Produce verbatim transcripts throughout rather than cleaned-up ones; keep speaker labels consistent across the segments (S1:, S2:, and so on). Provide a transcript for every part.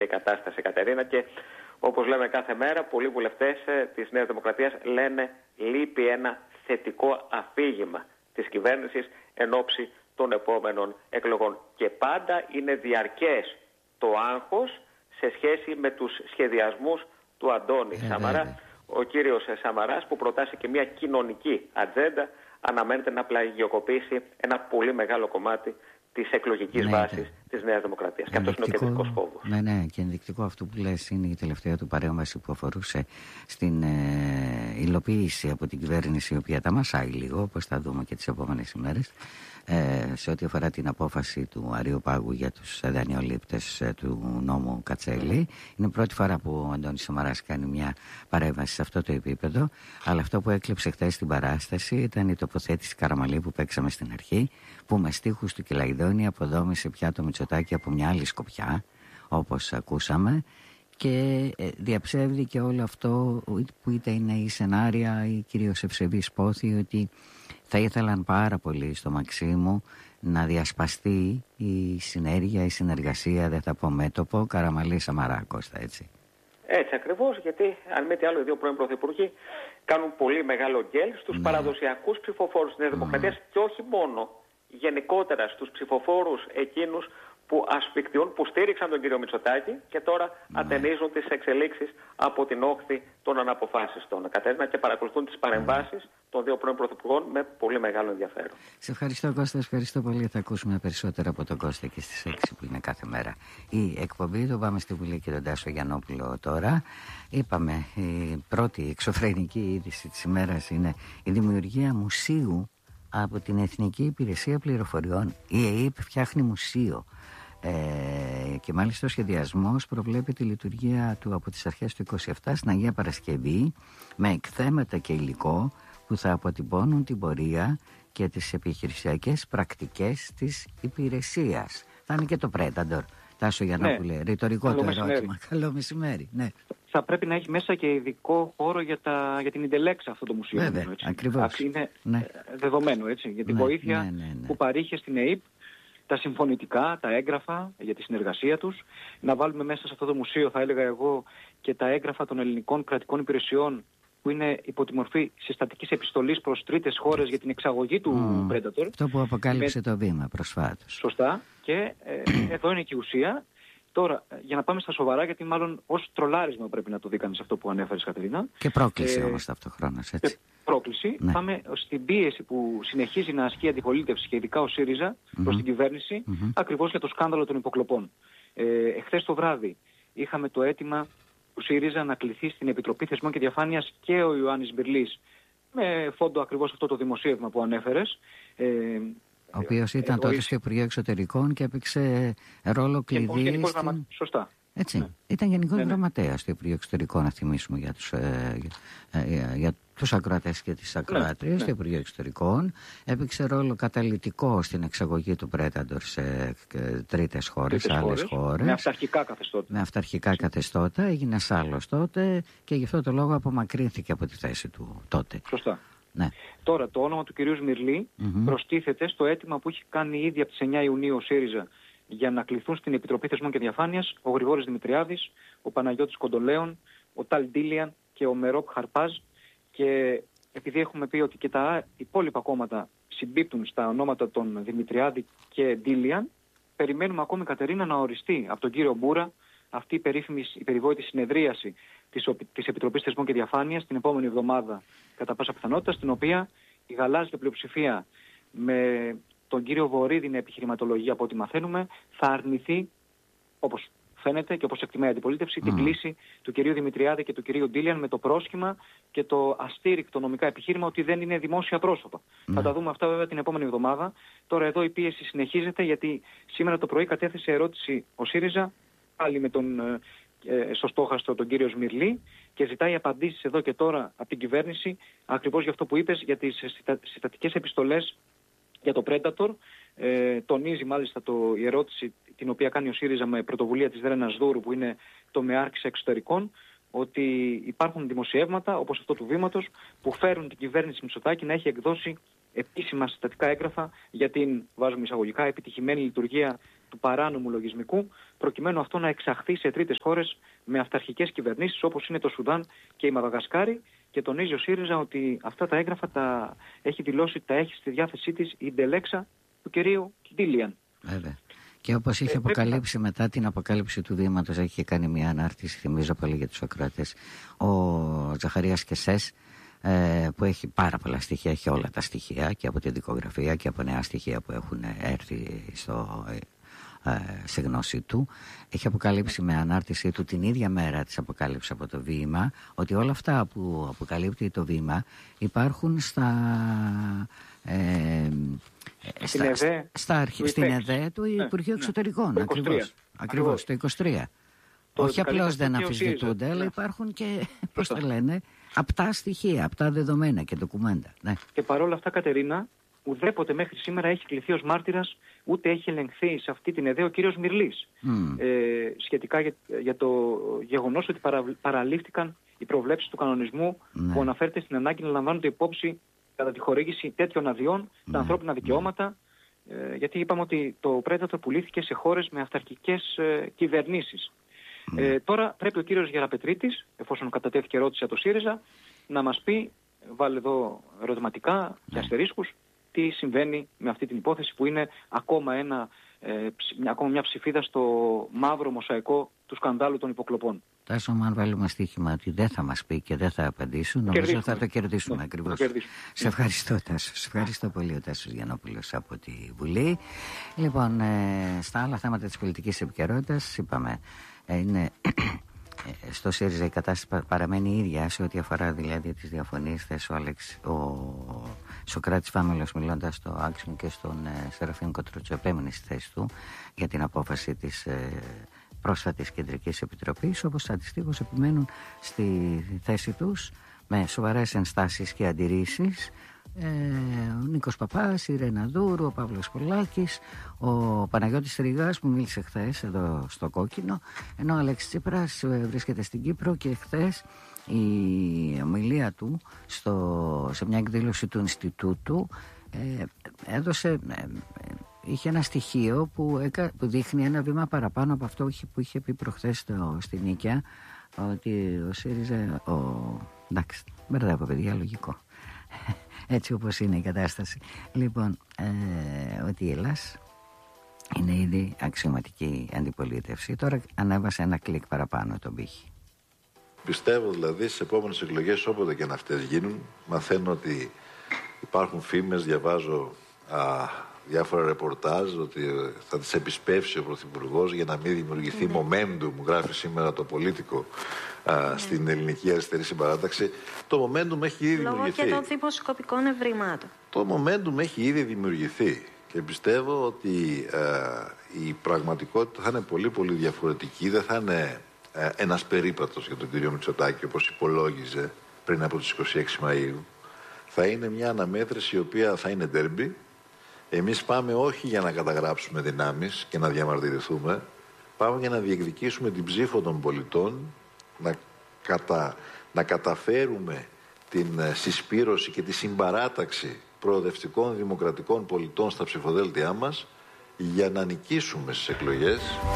S1: η κατάσταση, Κατερίνα, και όπως λέμε κάθε μέρα, πολλοί βουλευτές της Νέας Δημοκρατίας λένε λείπει ένα θετικό αφήγημα της κυβέρνησης εν ώψη των επόμενων εκλογών. Και πάντα είναι διαρκές το άγχος σε σχέση με τους σχεδιασμούς του Αντώνη ε, Σαμαρά. Ε, Ο κύριος Σαμαράς, που προτάσει και μια κοινωνική ατζέντα, αναμένεται να πλαγιοκοπήσει ένα πολύ μεγάλο κομμάτι της εκλογικής ναι, βάσης ναι. της Νέας Δημοκρατίας. Και αυτός είναι ο κεντρικός φόβος.
S2: Ναι, ναι, και ενδεικτικό αυτό που λες είναι η τελευταία του παρέμβαση που αφορούσε στην ε, υλοποίηση από την κυβέρνηση, η οποία τα μασάει λίγο, όπως θα δούμε και τις επόμενες ημέρες, ε, σε ό,τι αφορά την απόφαση του Αριοπάγου για τους δανειολήπτες ε, του νόμου Κατσέλη. Είναι πρώτη φορά που ο Αντώνης Σαμαράς κάνει μια παρέμβαση σε αυτό το επίπεδο, αλλά αυτό που έκλεψε χθες στην παράσταση ήταν η τοποθέτηση Καραμαλή που παίξαμε στην αρχή, που με στίχους του Κελαϊδόνη αποδόμησε πια το Μητσοτάκη από μια άλλη σκοπιά, όπως ακούσαμε, και διαψεύδει και όλο αυτό που είτε είναι η σενάρια ή κυρίως ευσεβής πόθη, ότι θα ήθελαν πάρα πολύ στο Μαξίμου να διασπαστεί η συνέργεια, η συνεργασία, δεν θα πω μέτωπο, Καραμαλή Σαμαρά, Κώστα, έτσι.
S1: Έτσι ακριβώς, γιατί αν μη τι άλλο οι δύο πρώην πρωθυπουργοί κάνουν πολύ μεγάλο γκέλ στους ναι. παραδοσιακούς ψηφοφόρους της Νέας Δημοκρατίας mm. και όχι μόνο, γενικότερα στους ψηφοφόρους εκείνους που ασφικτιούν, που στήριξαν τον κύριο Μητσοτάκη και τώρα ναι. ατενίζουν τις εξελίξεις από την όχθη των αναποφάσιστων, Κατέρινα, και παρακολουθούν τις παρεμβάσεις των δύο πρώην πρωθυπουργών με πολύ μεγάλο ενδιαφέρον.
S2: Σε ευχαριστώ, Κώστα, ευχαριστώ πολύ. Θα ακούσουμε περισσότερα από τον Κώστα και στις έξι που είναι κάθε μέρα η εκπομπή. Το πάμε στη Βουλή και τον Τάσο Γιαννόπουλο τώρα. Είπαμε, η πρώτη εξωφρενική είδηση της ημέρας είναι η δημιουργία μουσείου από την Εθνική Υπηρεσία Πληροφοριών. Η ΕΕΠ φτιάχνει μουσείο. Ε, και μάλιστα ο σχεδιασμός προβλέπει τη λειτουργία του από τις αρχές του είκοσι επτά στην Αγία Παρασκευή, με εκθέματα και υλικό που θα αποτυπώνουν την πορεία και τις επιχειρησιακές πρακτικές της υπηρεσίας. Θα είναι και το Predator. Τάσο Γιαννόπουλε, ναι. ρητορικό το ερώτημα. Καλό μεσημέρι. Ναι.
S3: Θα πρέπει να έχει μέσα και ειδικό χώρο για, τα, για την Ιντελέξα αυτό το μουσείο.
S2: Βέβαια,
S3: έτσι.
S2: ακριβώς.
S3: Είναι
S2: ναι.
S3: δεδομένο, έτσι, για την ναι, βοήθεια ναι, ναι, ναι. που παρήχε στην ΕΕΠ, τα συμφωνητικά, τα έγγραφα για τη συνεργασία τους. Να βάλουμε μέσα σε αυτό το μουσείο, θα έλεγα εγώ, και τα έγγραφα των ελληνικών κρατικών υπηρεσιών που είναι υπό τη μορφή συστατικής επιστολής προς τρίτες χώρες για την εξαγωγή του mm, Predator.
S2: Αυτό που αποκάλυψε με... το βήμα προσφάτως.
S3: Σωστά. Και ε, εδώ είναι και η ουσία. Τώρα, για να πάμε στα σοβαρά, γιατί μάλλον ως τρολάρισμα πρέπει να το δει κανείς αυτό που ανέφερες, Κατερίνα.
S2: Και πρόκληση ε, όμως ταυτοχρόνως, έτσι.
S3: Πρόκληση. Ναι. Πάμε στην πίεση που συνεχίζει να ασκεί αντιπολίτευση και ειδικά ο ΣΥΡΙΖΑ mm-hmm. προς την κυβέρνηση, mm-hmm. ακριβώς για το σκάνδαλο των υποκλοπών. Ε, εχθές το βράδυ είχαμε το αίτημα του ΣΥΡΙΖΑ να κληθεί στην Επιτροπή Θεσμών και Διαφάνειας και ο Ιωάννης Μπυρλής, με φόντο ακριβώς αυτό το δημοσίευμα που ανέφερες. Ε,
S2: ο οποίος ήταν ε, τότε στο Υπουργείο Εξωτερικών και έπαιξε ρόλο κλειδί.
S3: Στην...
S2: Στην...
S3: Σωστά.
S2: Έτσι. Ναι. Ήταν γενικός ναι, ναι. γραμματέας στο Υπουργείο Εξωτερικών, να θυμίσουμε για τους, ε, για, ε, για τους ακροατές και τις ακροάτριες, ναι, ναι. στο Υπουργείο Εξωτερικών. Έπαιξε ρόλο καταλυτικό στην εξαγωγή του Predator σε ε, τρίτες χώρες, σε άλλες χώρες.
S3: Με αυταρχικά καθεστώτα.
S2: Με αυταρχικά καθεστώτα. Έγινε άλλος τότε και γι' αυτό το λόγο απομακρύνθηκε από τη θέση του τότε.
S3: Σωστά.
S2: Ναι.
S3: Τώρα, το όνομα του κυρίου Σμυρλή mm-hmm. προστίθεται στο αίτημα που έχει κάνει ήδη από τις εννιά Ιουνίου ο ΣΥΡΙΖΑ για να κληθούν στην Επιτροπή Θεσμών και Διαφάνειας ο Γρηγόρης Δημητριάδης, ο Παναγιώτης Κοντολέων, ο Ταλ Ντίλιαν και ο Μερόπ Χαρπάζ. Και επειδή έχουμε πει ότι και τα υπόλοιπα κόμματα συμπίπτουν στα ονόματα των Δημητριάδη και Ντίλιαν, περιμένουμε ακόμη, Κατερίνα, να οριστεί από τον κύριο Μπούρα αυτή η περίφημη, η περιβόητη συνεδρίαση της, της Επιτροπής Θεσμών και Διαφάνειας την επόμενη εβδομάδα, κατά πάσα πιθανότητα, στην οποία η γαλάζια πλειοψηφία με τον κύριο Βορίδη να επιχειρηματολογεί, από ό,τι μαθαίνουμε, θα αρνηθεί, όπως φαίνεται και όπως εκτιμάει η αντιπολίτευση, mm. την κλίση του κυρίου Δημητριάδη και του κυρίου Ντίλιαν με το πρόσχημα και το αστήρικτο νομικά επιχείρημα ότι δεν είναι δημόσια πρόσωπα. Mm. Θα τα δούμε αυτά βέβαια την επόμενη εβδομάδα. Τώρα εδώ η πίεση συνεχίζεται, γιατί σήμερα το πρωί κατέθεσε ερώτηση ο ΣΥΡΙΖΑ, πάλι με τον ε, στο στόχαστρο τον κύριο Σμυρλή, και ζητάει απαντήσεις εδώ και τώρα από την κυβέρνηση ακριβώς για αυτό που είπες, για τις συστατικές επιστολές για το Predator. Ε, τονίζει μάλιστα το, η ερώτηση την οποία κάνει ο ΣΥΡΙΖΑ με πρωτοβουλία της Δρένας Δούρου, που είναι το ΜΕΑΡΚ εξωτερικών, ότι υπάρχουν δημοσιεύματα όπως αυτό του Βήματος που φέρουν την κυβέρνηση Μητσοτάκη να έχει εκδώσει επίσημα συστατικά έγγραφα για την, βάζουμε εισαγωγικά, επιτυχημένη λειτουργία του παράνομου λογισμικού, προκειμένου αυτό να εξαχθεί σε τρίτες χώρες με αυταρχικές κυβερνήσεις όπως είναι το Σουδάν και η Μαδαγασκάρη. Και τονίζει ο ΣΥΡΙΖΑ ότι αυτά τα έγγραφα τα έχει δηλώσει, τα έχει στη διάθεσή της η ντελέξα του κυρίου Ντίλιαν.
S2: Βέβαια. Και όπως είχε ε, αποκαλύψει να... μετά την αποκάλυψη του βήματος, έχει κάνει μια ανάρτηση, θυμίζω πολύ για τους ακροατές, ο Ζαχαρίας Κεσές, ε, που έχει πάρα πολλά στοιχεία, έχει όλα τα στοιχεία και από την δικογραφία και από νέα στοιχεία που έχουν έρθει στο... σε γνώση του, έχει αποκαλύψει με ανάρτησή του την ίδια μέρα της αποκάλυψης από το βήμα ότι όλα αυτά που αποκαλύπτει το βήμα υπάρχουν στα ε,
S3: στην ΕΔΕ,
S2: στα αρχή, στην ΕΔΕ του Υπουργείου ναι, Εξωτερικών ναι, ακριβώς, ακριβώς το είκοσι τρία. Το όχι απλώς δεν αμφισβητούνται, αλλά υπάρχουν και, πώς το λένε, απτά στοιχεία, απτά δεδομένα και ντοκουμέντα. Ναι.
S3: Και παρόλα αυτά, Κατερίνα, ουδέποτε μέχρι σήμερα έχει κληθεί ως μάρτυρας, ούτε έχει ελεγχθεί σε αυτή την ΕΔΕ ο κύριος Μυρλής. Mm. Ε, σχετικά για, για το γεγονός ότι παρα, παραλήφθηκαν οι προβλέψεις του κανονισμού mm. που αναφέρεται στην ανάγκη να λαμβάνονται υπόψη κατά τη χορήγηση τέτοιων αδειών mm. τα ανθρώπινα δικαιώματα. Mm. Ε, γιατί είπαμε ότι το Predator πουλήθηκε σε χώρες με αυταρχικές ε, κυβερνήσεις. Mm. Ε, τώρα πρέπει ο κύριος Γεραπετρίτης, εφόσον κατατέθηκε ερώτηση από το ΣΥΡΙΖΑ, να μας πει, βάλε εδώ ερωτηματικά και αστερίσκους, τι συμβαίνει με αυτή την υπόθεση που είναι ακόμα, ένα, ε, ακόμα μια ψηφίδα στο μαύρο μοσαϊκό του σκανδάλου των υποκλοπών.
S2: Τάσο, αν βάλουμε στοίχημα ότι δεν θα μας πει και δεν θα απαντήσουν, νομίζω θα το κερδίσουμε ναι, ακριβώς. Το σε ευχαριστώ, Τάσο. Σε ευχαριστώ πολύ, ο Τάσος Γιαννόπουλος από τη Βουλή. Λοιπόν, ε, στα άλλα θέματα της πολιτικής επικαιρότητας, είπαμε, ε, είναι... στο ΣΥΡΙΖΑ η κατάσταση παραμένει η ίδια σε ό,τι αφορά δηλαδή τις διαφωνίες. Θες ο, Αλεξ, ο Σωκράτης Φάμελος, μιλώντας στο Άξιμο και στον ε, Σεραφείμ Κοτρούτσο, επέμεινε στη θέση του για την απόφαση της ε, πρόσφατης Κεντρικής Επιτροπής, όπως αντιστοίχως επιμένουν στη θέση τους με σοβαρές ενστάσεις και αντιρρήσεις Ε, ο Νίκος Παπάς, η Ρένα Δούρου, ο Παύλος Πολάκης, ο Παναγιώτης Ρηγάς που μίλησε χθες εδώ στο Κόκκινο, ενώ ο Αλέξης Τσίπρας βρίσκεται στην Κύπρο και χθες η ομιλία του στο, σε μια εκδήλωση του Ινστιτούτου ε, έδωσε, ε, είχε ένα στοιχείο που, έκα, που δείχνει ένα βήμα παραπάνω από αυτό που είχε πει προχθές στο, στην Νίκαια, ότι ο ΣΥΡΙΖΑ, ο, εντάξει, μπερδεύω παιδιά, λογικό, έτσι όπως είναι η κατάσταση. Λοιπόν, ε, ότι η Ελλάς είναι ήδη αξιωματική αντιπολίτευση. Τώρα ανέβασε ένα κλικ παραπάνω τον πύχη.
S4: Πιστεύω δηλαδή στις επόμενες εκλογές, όποτε και να αυτές γίνουν, μαθαίνω ότι υπάρχουν φήμες, διαβάζω α, διάφορα ρεπορτάζ ότι θα τις επισπεύσει ο Πρωθυπουργός για να μην δημιουργηθεί mm. momentum, γράφει σήμερα το Πολίτικο α, mm. στην ελληνική αριστερή συμπαράταξη. Το momentum έχει ήδη
S5: Λόγω
S4: δημιουργηθεί.
S5: Λόγω και των δημοσιοκοπικών ευρημάτων.
S4: Το momentum έχει ήδη δημιουργηθεί και πιστεύω ότι α, η πραγματικότητα θα είναι πολύ πολύ διαφορετική. Δεν θα είναι α, ένας περίπατος για τον κύριο Μητσοτάκη όπως υπολόγιζε πριν από τις είκοσι έξι Μαΐου. Θα είναι μια αναμέτρηση η οποία θα είναι ντέρμπι. Εμείς πάμε όχι για να καταγράψουμε δυνάμεις και να διαμαρτυρηθούμε, πάμε για να διεκδικήσουμε την ψήφο των πολιτών, να, κατα, να καταφέρουμε την συσπήρωση και τη συμπαράταξη προοδευτικών δημοκρατικών πολιτών στα ψηφοδέλτια μας για να νικήσουμε στις εκλογές.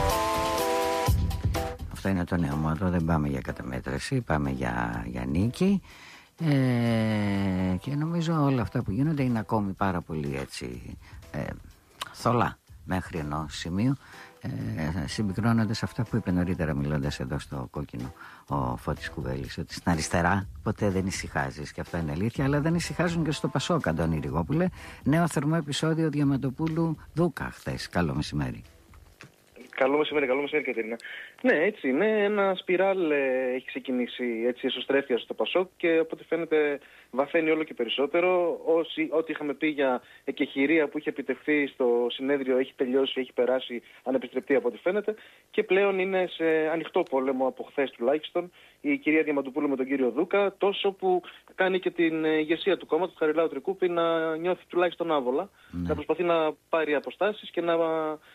S2: Αυτό είναι το νέο μότο, δεν πάμε για καταμέτρηση, πάμε για, για νίκη. Ε, και νομίζω όλα αυτά που γίνονται είναι ακόμη πάρα πολύ έτσι ε, θολά μέχρι ενός σημείου, ε, συμπυκνώνοντας αυτά που είπε νωρίτερα μιλώντας εδώ στο Κόκκινο ο Φώτης Κουβέλης, ότι στην αριστερά ποτέ δεν ησυχάζεις, και αυτό είναι αλήθεια, αλλά δεν ησυχάζουν και στο Πασόκ, Αντώνη Ριγόπουλε. Νέο θερμό επεισόδιο Διαμαντοπούλου Δούκα χθες. Καλό μεσημέρι.
S6: Καλό μεσημέρι, καλό μεσημέρι, Κατερίνα. Ναι, έτσι είναι. Ένα σπιράλ ε, έχει ξεκινήσει έτσι εσωστρέφεια στο Πασόκ και από ό,τι φαίνεται βαθαίνει όλο και περισσότερο. Όσοι, ό,τι είχαμε πει για εκεχηρία που είχε επιτευχθεί στο συνέδριο έχει τελειώσει, έχει περάσει ανεπιστρεπτή από ό,τι φαίνεται και πλέον είναι σε ανοιχτό πόλεμο από χθες τουλάχιστον η κυρία Διαμαντοπούλου με τον κύριο Δούκα, τόσο που κάνει και την ηγεσία του κόμματος, Χαριλάου Τρικούπη, να νιώθει τουλάχιστον άβολα, mm. να προσπαθεί να πάρει αποστάσεις και να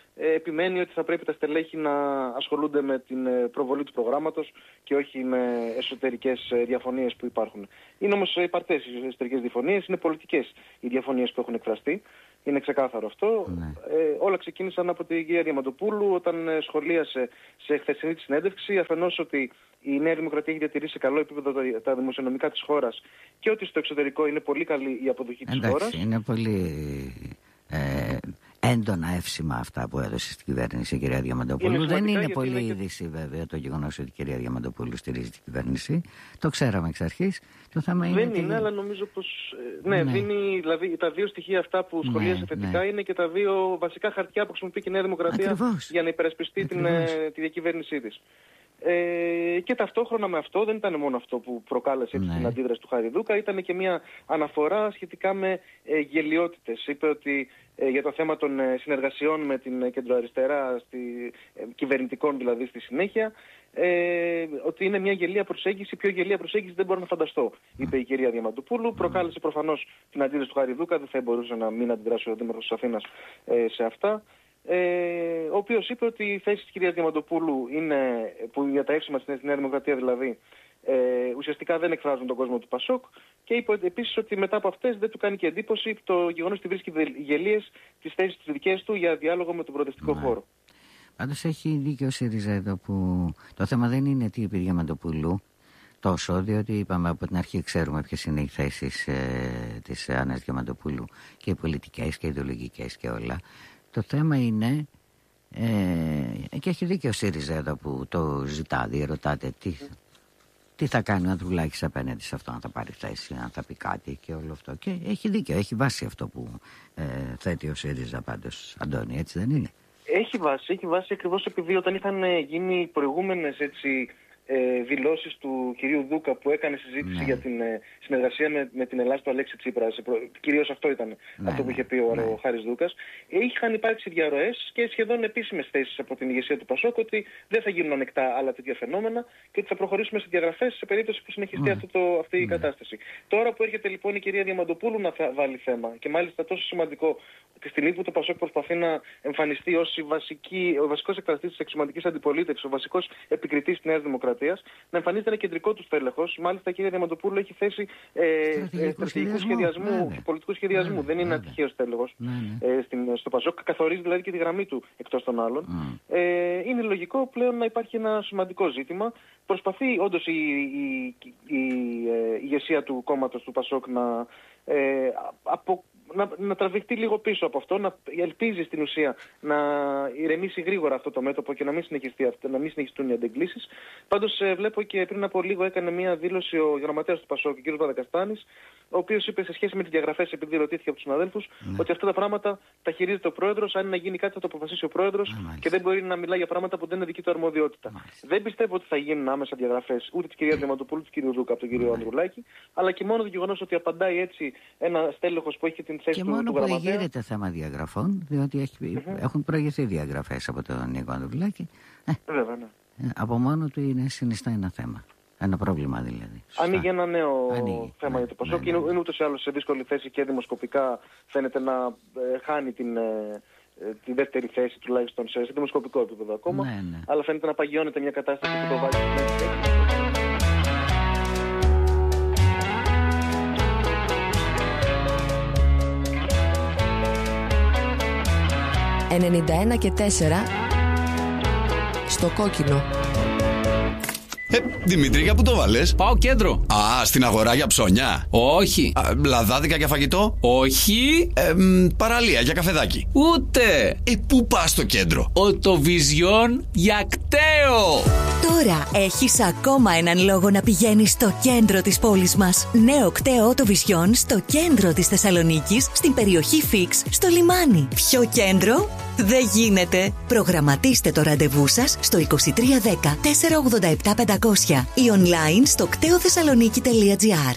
S6: ε, επιμένει ότι θα πρέπει τα στελέχη να ασχολούνται με την προβολή του προγράμματος και όχι με εσωτερικές διαφωνίες που υπάρχουν. Είναι όμως υπαρκτές οι εσωτερικές διαφωνίες, είναι πολιτικές οι διαφωνίες που έχουν εκφραστεί. Είναι ξεκάθαρο αυτό. Ναι. Ε, όλα ξεκίνησαν από την κυρία Διαμαντοπούλου όταν ε, σχολίασε σε χθεσινή τη συνέντευξη αφενός ότι η Νέα Δημοκρατία έχει διατηρήσει σε καλό επίπεδο τα, τα δημοσιονομικά της χώρας και ότι στο εξωτερικό είναι πολύ καλή η αποδοχή της χώρας.
S2: Εντάξει, είναι πολύ ε, έντονα εύσημα αυτά που έδωσε στην κυβέρνηση η κυρία Διαμαντοπούλου. Είναι Δεν είναι πολύ είναι είδηση και... βέβαια το γεγονός ότι η κυρία Διαμαντοπούλου στηρίζει την κυβέρνηση. Το ξέραμε εξ αρχής. Το θέμα είναι
S6: Δεν είναι,
S2: ότι...
S6: αλλά νομίζω πως ναι, ναι. Δίνει, δηλαδή, τα δύο στοιχεία αυτά που σχολίασε ναι, θετικά ναι. είναι και τα δύο βασικά χαρτιά που χρησιμοποιεί και η Νέα Δημοκρατία Ακριβώς. για να υπερασπιστεί την, τη διακυβέρνησή της. Ε, και ταυτόχρονα με αυτό δεν ήταν μόνο αυτό που προκάλεσε ναι. την αντίδραση του Χαριδούκα, ήταν και μια αναφορά σχετικά με ε, γελοιότητες. Είπε ότι ε, για το θέμα των ε, συνεργασιών με την κεντροαριστερά, στη, ε, κυβερνητικών δηλαδή στη συνέχεια, ε, ότι είναι μια γελία προσέγγιση, πιο γελία προσέγγιση δεν μπορώ να φανταστώ, είπε η κυρία Διαμαντοπούλου. Προκάλεσε προφανώς την αντίδραση του Χαριδούκα, δεν θα μπορούσε να μην αντιδράσει ο Δήμαρχος της Αθήνας ε, σε αυτά. Ε, ο οποίος είπε ότι η θέση της κυρίας Διαμαντοπούλου είναι, που για τα εύσημα στη Νέα Δημοκρατία δηλαδή, ε, ουσιαστικά δεν εκφράζουν τον κόσμο του Πασόκ, και είπε επίσης ότι μετά από αυτές δεν του κάνει και εντύπωση το γεγονός ότι βρίσκει γελίες τις θέσεις τις δικές του για διάλογο με τον προοδευτικό ναι. χώρο.
S2: Πάντως έχει δίκιο ο ΣΥΡΙΖΑ εδώ που το θέμα δεν είναι τι είπε η Διαμαντοπούλου τόσο, διότι είπαμε από την αρχή ξέρουμε ποιες είναι οι θέσεις ε, της Άννας Διαμαντοπούλου και οι πολιτικές και οι ιδεολογικές και όλα. Το θέμα είναι, ε, και έχει δίκιο ο ΣΥΡΙΖΑ εδώ που το ζητά, διερωτάται τι, τι θα κάνει ο Ανδρουλάκης απέναντι σε αυτό, αν θα πάρει θέση, αν θα πει κάτι και όλο αυτό. Και έχει δίκιο, έχει βάση αυτό που ε, θέτει ο ΣΥΡΙΖΑ πάντως, Αντώνη, έτσι δεν είναι?
S6: Έχει βάση, έχει βάση ακριβώς επειδή όταν είχαν γίνει προηγούμενες έτσι... Ε, δηλώσεις του κυρίου Δούκα που έκανε συζήτηση ναι. για την ε, συνεργασία με, με την Ελλάδα του Αλέξη Τσίπρα. Κυρίως αυτό ήταν ναι, αυτό που είχε πει ο, ναι. ο Χάρης Δούκας. Είχαν υπάρξει διαρροές και σχεδόν επίσημες θέσεις από την ηγεσία του Πασόκ ότι δεν θα γίνουν ανεκτά άλλα τέτοια φαινόμενα και ότι θα προχωρήσουμε σε διαγραφές σε περίπτωση που συνεχιστεί ναι. αυτό το, αυτή η ναι. κατάσταση. Τώρα που έρχεται λοιπόν η κυρία Διαμαντοπούλου να θα βάλει θέμα και μάλιστα τόσο σημαντικό τη στιγμή που το Πασόκ προσπαθεί να εμφανιστεί ως βασική, ο βασικός εκφραστής της εξωματικής αντιπολίτευσης, ο βασικός επικριτής της Νέας Δημοκρατίας, να εμφανίζεται ένα κεντρικό του τέλεχος. Μάλιστα η κυρία Διαμαντοπούλου έχει θέση ε, στρατηγικού σχεδιασμού, ναι, ναι. πολιτικού σχεδιασμού. Ναι, δεν είναι ένα τυχαίος τέλεχος ναι, ναι. ε, στην, στο Πασόκ. Καθορίζει δηλαδή και τη γραμμή του εκτός των άλλων. Mm. Ε, είναι λογικό πλέον να υπάρχει ένα σημαντικό ζήτημα. Προσπαθεί όντως η, η, η, η ε, ηγεσία του κόμματος του Πασόκ να ε, από Να, να τραβηχτεί λίγο πίσω από αυτό, να ελπίζει στην ουσία να ηρεμήσει γρήγορα αυτό το μέτωπο και να μην, αυτό, να μην συνεχιστούν οι αντεγκλήσεις. Πάντως ε, βλέπω και πριν από λίγο έκανε μια δήλωση ο γραμματέας του Πασόκ, ο κ. Βαδακαστάνης, ο οποίος είπε σε σχέση με τις διαγραφές, επειδή ρωτήθηκε από τους συναδέλφους, ναι. ότι αυτά τα πράγματα τα χειρίζεται ο πρόεδρος. Αν είναι να γίνει κάτι θα το αποφασίσει ο πρόεδρος ναι, και δεν μπορεί να μιλάει για πράγματα που δεν είναι δική του αρμοδιότητα. Μάλιστα. Δεν πιστεύω ότι θα γίνουν άμεσα διαγραφές ούτε της κυρίας Διαμαντοπούλου, του κ. Δούκα από τον κ. Ναι. Ανδρουλάκη, αλλά και μόνο το γεγονός ότι απαντάει έτσι ένα στέλεχος που έχει την θέση
S2: και
S6: του,
S2: μόνο
S6: του
S2: που
S6: γραμματέα.
S2: Γίνεται θέμα διαγραφών, διότι έχει, mm-hmm. έχουν προηγηθεί διαγραφές από τον Νίκο Ανδρουλάκη. Ε,
S6: Βέβαια, ναι.
S2: ε, από μόνο του είναι συνιστά ένα θέμα. Ένα πρόβλημα δηλαδή.
S6: Σωστά. Ανοίγει ένα νέο Ανοίγει. θέμα ναι, για το Πασόκ. Ναι, ναι. Είναι, είναι ούτως ή άλλως σε δύσκολη θέση και δημοσκοπικά φαίνεται να ε, χάνει την, ε, τη δεύτερη θέση τουλάχιστον σε, σε δημοσκοπικό επίπεδο ακόμα. Ναι, ναι. Αλλά φαίνεται να παγιώνεται μια κατάσταση που το βάζει στην θέση.
S7: ενενήντα ένα και τέσσερα στο κόκκινο.
S8: Ε, Δημήτρη, για πού το βάλες?
S9: Πάω κέντρο.
S8: Α, στην αγορά για ψώνια?
S9: Όχι.
S8: Α, λαδάδικα για φαγητό?
S9: Όχι.
S8: Ε, μ, παραλία για καφεδάκι?
S9: Ούτε.
S8: Ε, πού πας στο κέντρο?
S9: Οτοβιζιόν για κταίο.
S7: Τώρα έχεις ακόμα έναν λόγο να πηγαίνεις στο κέντρο της πόλης μας. Νέο κταίο Οτοβιζιόν στο κέντρο της Θεσσαλονίκης, στην περιοχή Φίξ, στο λιμάνι. Ποιο κέντρο? Δεν γίνεται. Προγραμματίστε το ραντεβού σας στο είκοσι τρία δέκα τετρακόσια ογδόντα επτά πεντακόσια ή online στο κτέοθεσσαλονίκη τελεία τζι άρ.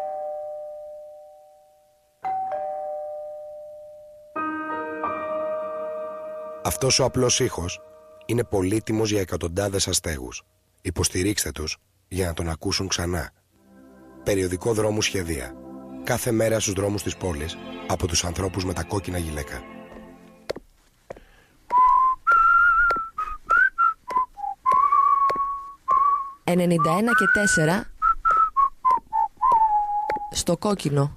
S10: Αυτός ο απλός ήχος είναι πολύτιμος για εκατοντάδες αστέγους. Υποστηρίξτε τους για να τον ακούσουν ξανά. Περιοδικό Δρόμου Σχεδία. Κάθε μέρα στους δρόμους της πόλης από τους ανθρώπους με τα κόκκινα γυλαίκα.
S11: ενενήντα ένα και τέσσερα στο κόκκινο.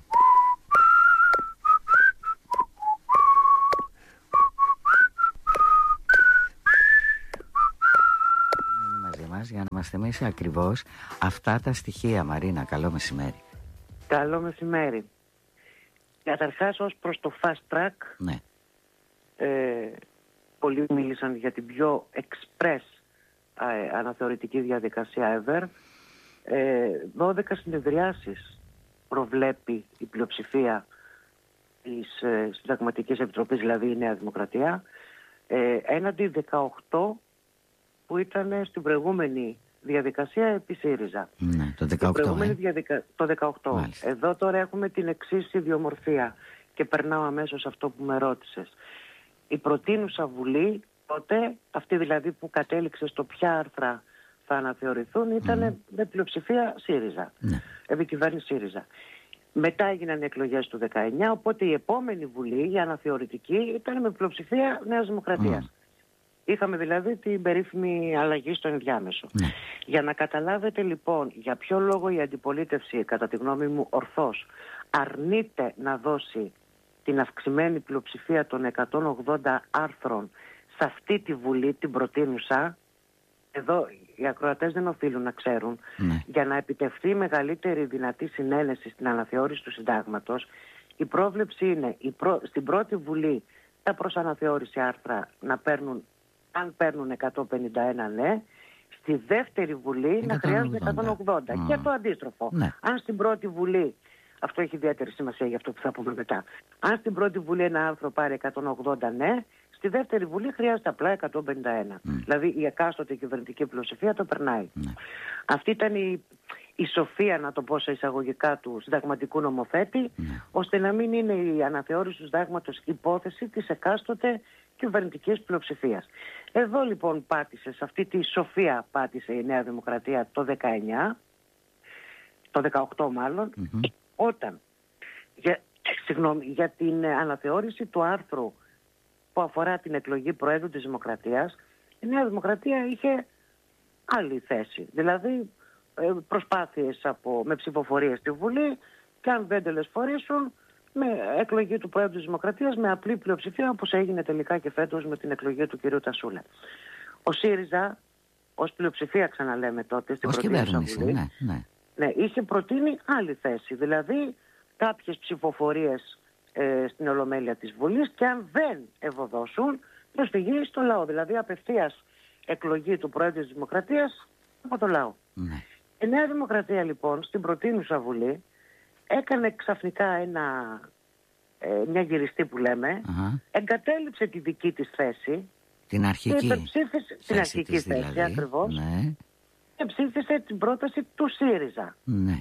S2: Μαζί μας για να μας θυμίσει ακριβώς αυτά τα στοιχεία. Μαρίνα, καλό μεσημέρι.
S12: Καλό μεσημέρι. Καταρχάς, ως προς το fast track,
S2: ναι.
S12: ε, πολλοί μίλησαν για την πιο express ε, αναθεωρητική διαδικασία ever. Ε, δώδεκα συνεδριάσεις προβλέπει η πλειοψηφία της ε, Συνταγματικής Επιτροπής, δηλαδή η Νέα Δημοκρατία, ε, έναντι δεκαοκτώ που ήταν στην προηγούμενη διαδικασία επί ΣΥΡΙΖΑ.
S2: Ναι, το δεκαοκτώ. Ε.
S12: Διαδικα... Το δεκαοκτώ.
S2: Μάλιστα.
S12: Εδώ τώρα έχουμε την εξής ιδιομορφία και περνάω αμέσως αυτό που με ρώτησες. Η προτείνουσα Βουλή, τότε, αυτή δηλαδή που κατέληξε στο ποια άρθρα θα αναθεωρηθούν, ήταν mm. με πλειοψηφία ΣΥΡΙΖΑ.
S2: Ναι.
S12: Επικυβέρνηση ΣΥΡΙΖΑ. Μετά έγιναν οι εκλογές του δεκαεννιά, οπότε η επόμενη Βουλή, η αναθεωρητική, ήταν με πλειοψηφία Νέας Δημοκρατίας. Mm. Είχαμε δηλαδή την περίφημη αλλαγή στο ενδιάμεσο. Ναι. Για να καταλάβετε λοιπόν για ποιο λόγο η αντιπολίτευση, κατά τη γνώμη μου ορθώς, αρνείται να δώσει την αυξημένη πλειοψηφία των εκατόν ογδόντα άρθρων σε αυτή τη Βουλή, την προτείνουσα, εδώ οι ακροατές δεν οφείλουν να ξέρουν, ναι. για να επιτευχθεί μεγαλύτερη δυνατή συνένεση στην αναθεώρηση του συντάγματος, η πρόβλεψη είναι η πρό... στην πρώτη Βουλή τα προς αναθεώρηση άρθρα να παίρνουν, αν παίρνουν εκατόν πενήντα ένα ναι, στη δεύτερη Βουλή να χρειάζονται εκατόν ογδόντα. Mm. Και το αντίστροφο. Ναι. Αν στην πρώτη Βουλή, αυτό έχει ιδιαίτερη σημασία για αυτό που θα πούμε μετά, αν στην πρώτη Βουλή ένα άρθρο πάρει εκατόν ογδόντα ναι, στη δεύτερη Βουλή χρειάζεται απλά εκατόν πενήντα ένα. Mm. Δηλαδή η εκάστοτε κυβερνητική πλειοψηφία το περνάει. Mm. Αυτή ήταν η, η σοφία, να το πω σε εισαγωγικά, του συνταγματικού νομοθέτη, mm. ώστε να μην είναι η αναθεώρηση του συντάγματος υπόθεση της εκάστοτε κυβερνητικής πλειοψηφίας. Εδώ λοιπόν πάτησε, σε αυτή τη σοφία πάτησε η Νέα Δημοκρατία το δεκαεννιά, το δεκαοκτώ μάλλον, mm-hmm. όταν για, συγγνώμη, για την αναθεώρηση του άρθρου που αφορά την εκλογή Προέδρου της Δημοκρατίας, η Νέα Δημοκρατία είχε άλλη θέση. Δηλαδή προσπάθειες από, με ψηφοφορίες στη Βουλή, και αν δεν τελεσφορήσουν, με εκλογή του Προέδρου της Δημοκρατίας με απλή πλειοψηφία, όπως έγινε τελικά και φέτος με την εκλογή του κ. Τασούλα. Ο ΣΥΡΙΖΑ, ως πλειοψηφία ξαναλέμε τότε, στην πρωτεύουσα Βουλή, ναι, ναι. Ναι, είχε προτείνει άλλη θέση. Δηλαδή κάποιες ψηφοφορίες ε, στην Ολομέλεια της Βουλής, και αν δεν ευωδώσουν, προσφυγή στο λαό. Δηλαδή απευθείας εκλογή του Προέδρου της Δημοκρατίας από το λαό. Ναι. Η Νέα Δημοκρατία λοιπόν στην προτείνουσα Βουλή έκανε ξαφνικά ένα, ε, μια γυριστή που λέμε, uh-huh. εγκατέλειψε τη δική της θέση,
S2: την αρχική
S12: και ψήφισε, την αρχική θέση δηλαδή, ακριβώς, ναι. και ψήφισε την πρόταση του ΣΥΡΙΖΑ.
S2: Ναι.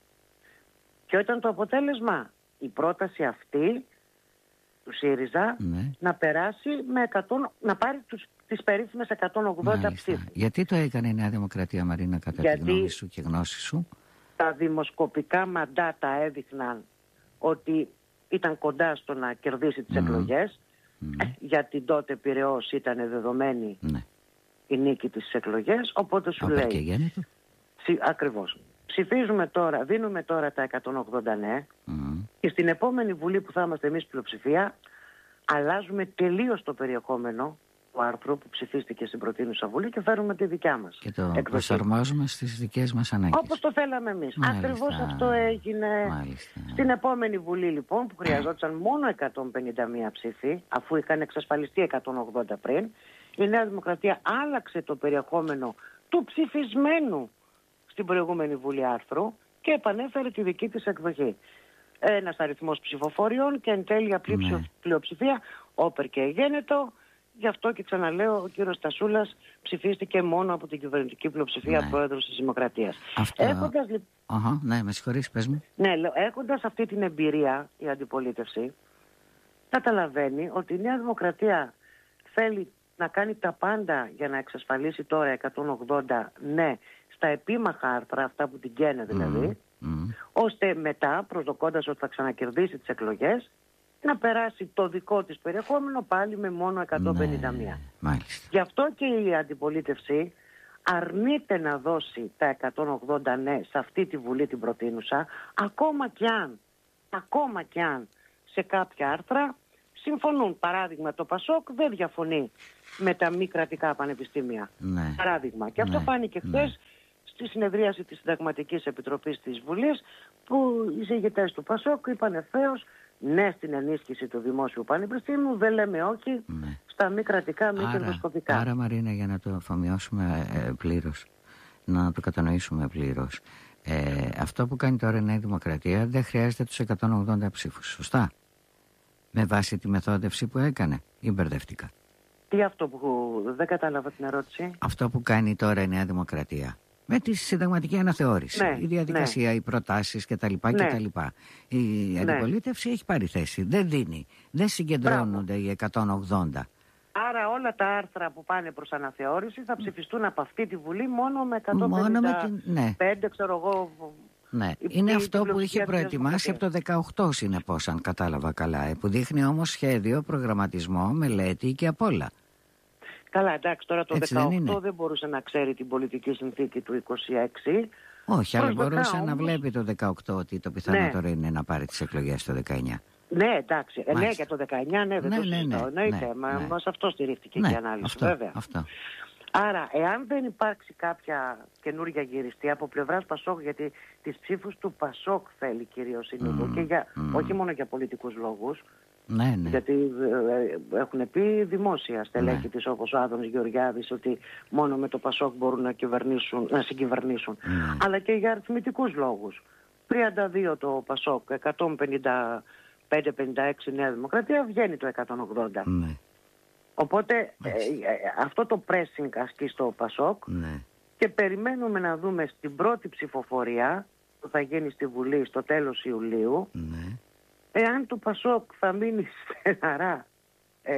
S12: Και ήταν το αποτέλεσμα η πρόταση αυτή του ΣΥΡΙΖΑ, ναι. να περάσει με εκατό, να πάρει τους, τις περίφημες εκατόν ογδόντα ψήφους.
S2: Γιατί το έκανε η Νέα Δημοκρατία, Μαρίνα, κατά
S12: Γιατί...
S2: τη γνώμη σου και γνώση σου?
S12: Τα δημοσκοπικά μαντάτα έδειχναν ότι ήταν κοντά στο να κερδίσει τις mm. εκλογές. Mm. Για την τότε Πειραιώς ήταν δεδομένη mm. η νίκη της εκλογές. Οπότε σου
S2: Άπερ
S12: λέει... Ψη... Ακριβώς. Ψηφίζουμε τώρα, δίνουμε τώρα τα εκατόν ογδόντα ναι mm. και στην επόμενη Βουλή που θα είμαστε εμείς πλειοψηφία, αλλάζουμε τελείως το περιεχόμενο του άρθρου που ψηφίστηκε στην προτείνουσα Βουλή και φέρουμε τη δικιά μας.
S2: Και το εκδοχή. Προσαρμόζουμε στις δικές μας ανάγκες.
S12: Όπως το θέλαμε εμείς. Μάλιστα. Ακριβώς αυτό έγινε.
S2: Μάλιστα.
S12: Στην επόμενη Βουλή λοιπόν, που χρειαζόταν μόνο εκατόν πενήντα μία ψήφοι, αφού είχαν εξασφαλιστεί εκατόν ογδόντα πριν, η Νέα Δημοκρατία άλλαξε το περιεχόμενο του ψηφισμένου στην προηγούμενη Βουλή άρθρου και επανέφερε τη δική της εκδοχή. Ένας αριθμός ψηφοφοριών και εν τέλει απλή ναι. πλειοψηφία, όπερ και γένετο. Γι' αυτό και ξαναλέω, ο κύριος Τασούλας ψηφίστηκε μόνο από την κυβερνητική πλειοψηφία ναι. πρόεδρος της Δημοκρατίας.
S2: Αυτό...
S12: Έχοντας...
S2: Uh-huh, ναι, με συγχωρείς, πες μου.
S12: Ναι, έχοντας αυτή την εμπειρία η αντιπολίτευση, καταλαβαίνει ότι η Νέα Δημοκρατία θέλει να κάνει τα πάντα για να εξασφαλίσει τώρα εκατόν ογδόντα ναι στα επίμαχα άρθρα, αυτά που την καίνε δηλαδή, mm, mm. ώστε μετά, προσδοκώντας ότι θα ξανακερδίσει τις εκλογές, να περάσει το δικό της περιεχόμενο πάλι με μόνο εκατόν πενήντα μία.
S2: Ναι, μάλιστα.
S12: Γι' αυτό και η αντιπολίτευση αρνείται να δώσει τα εκατόν ογδόντα ναι σε αυτή τη Βουλή την προτείνουσα, ακόμα κι αν, ακόμα κι αν σε κάποια άρθρα συμφωνούν. Παράδειγμα, το ΠΑΣΟΚ δεν διαφωνεί με τα μη κρατικά πανεπιστήμια.
S2: Ναι.
S12: Παράδειγμα. Και αυτό
S2: ναι.
S12: φάνηκε χθες
S2: ναι.
S12: στη συνεδρίαση της Συνταγματικής Επιτροπής της Βουλής, που οι εισηγητές του ΠΑΣΟΚ είπαν ευθέως ναι στην ενίσχυση του δημόσιου πανεπιστήμιου, δεν λέμε όχι
S2: ναι.
S12: στα μη κρατικά, μη κερδοσκοπικά.
S2: Άρα, Μαρίνα, για να το αφομοιώσουμε ε, πλήρως, να το κατανοήσουμε πλήρως, ε, αυτό που κάνει τώρα η Νέα Δημοκρατία δεν χρειάζεται τους εκατόν ογδόντα ψήφους, σωστά? Με βάση τη μεθόδευση που έκανε, ή μπερδευτικά?
S12: Τι αυτό που δεν κατάλαβα την ερώτηση?
S2: Αυτό που κάνει τώρα η Νέα Δημοκρατία με τη συνταγματική αναθεώρηση,
S12: ναι,
S2: η διαδικασία, ναι. οι προτάσεις κτλ. Ναι. κτλ. Η αντιπολίτευση ναι. έχει πάρει θέση, δεν δίνει, δεν συγκεντρώνονται Μπράβο. οι εκατόν ογδόντα.
S12: Άρα όλα τα άρθρα που πάνε προς αναθεώρηση θα ψηφιστούν από αυτή τη Βουλή μόνο με εκατόν πενήντα πέντε,
S2: μόνο με την... ναι.
S12: ξέρω εγώ...
S2: Ναι, είναι αυτό που είχε προετοιμάσει από το δεκαοκτώ, συνεπώς, αν κατάλαβα καλά, που δείχνει όμως σχέδιο, προγραμματισμό, μελέτη και απ' όλα. Καλά, εντάξει, τώρα το Έτσι δεκαοκτώ δεν, δεν μπορούσε να ξέρει την πολιτική συνθήκη του είκοσι έξι. Όχι, αλλά μπορούσε όμως να βλέπει το δεκαοκτώ ότι το πιθανότερο ναι. είναι να πάρει τις εκλογές το δεκαεννιά.
S12: Ναι, εντάξει. Ε, ναι, για το δεκαεννιά, ναι, δεν ναι, το συζητώ. Ναι, ναι, ναι, ναι, μα, ναι. Μας αυτό στηρίχτηκε ναι, και η ανάλυση,
S2: αυτό,
S12: βέβαια.
S2: Αυτό.
S12: Άρα, εάν δεν υπάρξει κάποια καινούργια γυριστή από πλευράς Πασόκ, γιατί τις ψήφους του Πασόκ θέλει κυρίως η Νούβο, mm, και για, mm. όχι μόνο για πολιτικούς λόγους,
S2: ναι, ναι.
S12: γιατί ε, έχουν πει δημόσια στελέχη ναι. της, όπως ο Άδωνης Γεωργιάδης, ότι μόνο με το Πασόκ μπορούν να, να συγκυβερνήσουν, mm. αλλά και για αριθμητικούς λόγους. τριάντα δύο το Πασόκ, εκατόν πενήντα πέντε πενήντα έξι Νέα Δημοκρατία, βγαίνει το εκατόν ογδόντα. Ναι. Οπότε ε, ε, αυτό το pressing ασκεί στο Πασόκ ναι. και περιμένουμε να δούμε στην πρώτη ψηφοφορία που θα γίνει στη Βουλή στο τέλος Ιουλίου ναι. εάν το Πασόκ θα μείνει στεναρά ε,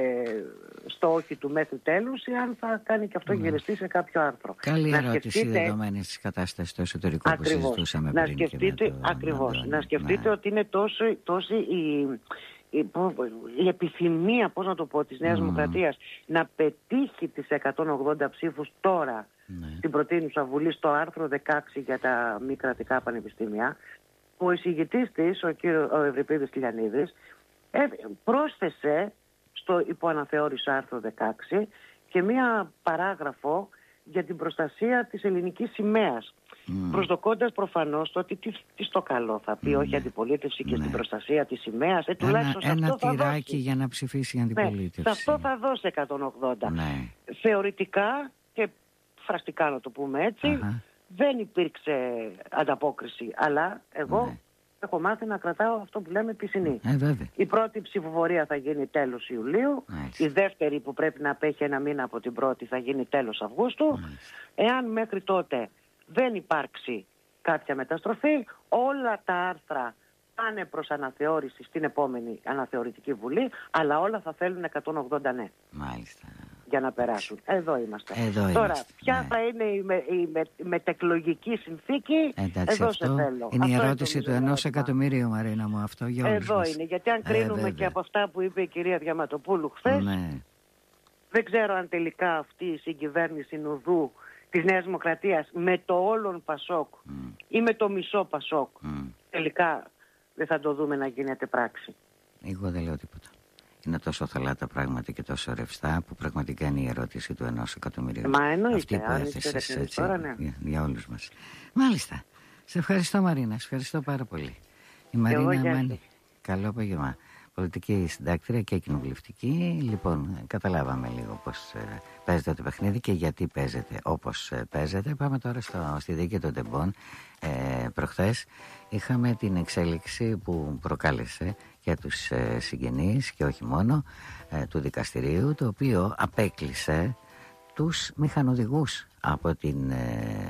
S12: στο όχι του μέχρι τέλους, εάν θα κάνει και αυτό ναι. γυριστεί σε κάποιο άρθρο.
S2: Καλή να ερώτηση σκεφτείτε... δεδομένης της κατάστασης στο εσωτερικό ακριβώς. Που συζητούσαμε
S12: να
S2: πριν.
S12: Σκεφτείτε, το... Ακριβώς. Να, να σκεφτείτε ναι. ότι είναι τόσο, τόσο η... Η, η επιθυμία, πώς να το πω, της Νέας mm. Δημοκρατίας να πετύχει τις εκατόν ογδόντα ψήφους τώρα ναι. στην προτείνουσα Βουλή στο άρθρο δεκαέξι για τα μη κρατικά πανεπιστήμια, ο εισηγητής της, ο, κύριο, ο Ευρυπίδης Κυλιανίδης, ε, πρόσθεσε στο υποαναθεώρηση άρθρο δεκαέξι και μία παράγραφο για την προστασία της ελληνικής σημαίας. Mm. Προσδοκώντας προφανώς το ότι τι, τι στο καλό θα πει, mm. όχι αντιπολίτευση και mm. στην προστασία της σημαίας. Ε,
S2: ένα ένα τυράκι για να ψηφίσει η αντιπολίτευση.
S12: Ναι, σε αυτό θα δώσει εκατόν ογδόντα. Ναι. Θεωρητικά και φραστικά να το πούμε έτσι, uh-huh. δεν υπήρξε ανταπόκριση. Αλλά εγώ ναι. έχω μάθει να κρατάω αυτό που λέμε πισινή.
S2: Ε,
S12: η πρώτη ψηφοφορία θα γίνει τέλος Ιουλίου. Nice. Η δεύτερη που πρέπει να απέχει ένα μήνα από την πρώτη θα γίνει τέλος Αυγούστου. Nice. Εάν μέχρι τότε δεν υπάρξει κάποια μεταστροφή, όλα τα άρθρα πάνε προς αναθεώρηση στην επόμενη αναθεωρητική Βουλή, αλλά όλα θα θέλουν εκατόν ογδόντα ναι.
S2: Μάλιστα.
S12: Για να περάσουν. Εδώ είμαστε.
S2: Εδώ
S12: Τώρα,
S2: είμαστε.
S12: ποια
S2: ναι.
S12: θα είναι η, με, η, με, η μετεκλογική συνθήκη,
S2: εντάξει,
S12: εδώ
S2: αυτό
S12: σε θέλω.
S2: Είναι
S12: αυτό
S2: η ερώτηση του ενός εκατομμυρίου, Μαρίνα μου, αυτό για όλους
S12: Εδώ
S2: μας.
S12: είναι, γιατί αν κρίνουμε
S2: ε,
S12: και από αυτά που είπε η κυρία Διαματοπούλου χθες,
S2: ναι.
S12: δεν ξέρω αν τελικά αυτή η συγκυβέρνηση Νουδού της Νέας Δημοκρατίας με το όλον Πασόκ mm. ή με το μισό Πασόκ mm. τελικά δεν θα το δούμε να γίνεται πράξη.
S2: Εγώ δεν λέω τίποτα. Είναι τόσο θολά τα πράγματα και τόσο ρευστά που πραγματικά είναι η ερώτηση του ενός εκατομμυρίου.
S12: Μα εννοείται.
S2: Αυτή που έθεσες έτσι τώρα, ναι. για, για όλους μας. Μάλιστα. Σε ευχαριστώ Μαρίνα, σε ευχαριστώ πάρα πολύ. Η Μαρίνα Μάνη. Καλό απόγευμα. Πολιτική συντάκτρια και κοινοβουλευτική. Λοιπόν, καταλάβαμε λίγο πώς ε, παίζεται το παιχνίδι και γιατί παίζεται όπως ε, παίζεται. Πάμε τώρα στο, στη δίκη των τεμπών. Ε, προχθές είχαμε την εξέλιξη που προκάλεσε για τους ε, συγγενείς και όχι μόνο ε, του δικαστηρίου, το οποίο απέκλεισε τους μηχανοδηγούς από την ε,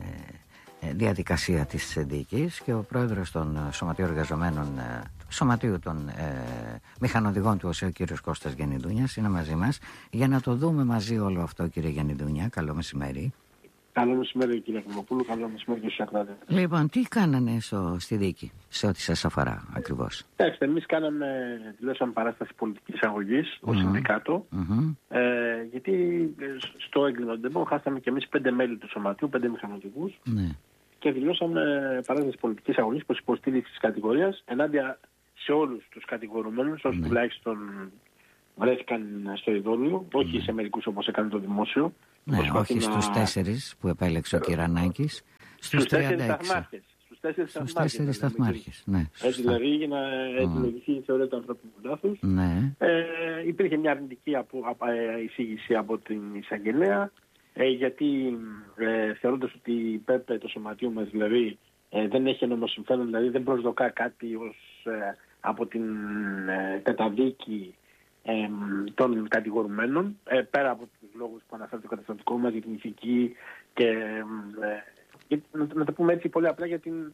S2: διαδικασία της δίκης και ο πρόεδρος των Σωματείων Εργαζομένων ε, Σωματείου των ε, Μηχανοδηγών του ΟΣΕ, ο κύριος Κώστας Γεννηδούνιας, είναι μαζί μας για να το δούμε μαζί όλο αυτό. Κύριε Γεννηδούνια, καλό μεσημέρι.
S13: Καλό μεσημέρι, κύριε Κρυμοπούλου. Καλό μεσημέρι και στους ακροατές.
S2: Λοιπόν, τι κάνανε στο, στη δίκη, σε ό,τι σας αφορά ακριβώς?
S13: Κοιτάξτε, εμείς κάναμε, δηλώσαμε παράσταση πολιτικής αγωγής ως mm-hmm. συνδικάτο. Mm-hmm. Ε, γιατί στο έγκλημα του ΝΤΕΠΟ χάσαμε και εμείς πέντε μέλη του σωματείου, πέντε μηχανοδικούς. Mm-hmm. Και δηλώσαμε παράσταση πολιτικής αγωγής προς υποστήριξη της κατηγορίας ενάντια σε όλους τους κατηγορουμένους, όσους mm-hmm. τουλάχιστον βρέθηκαν στο ειδόλιο, mm-hmm. όχι σε μερικούς όπως έκανε το δημόσιο.
S2: Ναι, όχι να... στους τέσσερις που επέλεξε ο Κυρανάκης, στους τριάντα έξι. Στους τέσσερις σταθμάρχες. Ναι,
S13: έτσι δηλαδή για να επιλογηθεί η θεωρία του ανθρώπινου λάθους.
S2: Ναι.
S13: Ε, υπήρχε μια αρνητική από, από, εισήγηση από την εισαγγελέα, ε, γιατί ε, θεωρώντας ότι η ΠΕΠ, το σωματείο μας δηλαδή, ε, δεν έχει νομοσυμφέρον, δηλαδή δεν προσδοκά κάτι ως, ε, από την ε, καταδίκη Ε, των κατηγορουμένων, ε, πέρα από τους λόγους που αναφέρει το καταστατικό μας για την ηθική και ε, και, να, να το πούμε έτσι πολύ απλά για την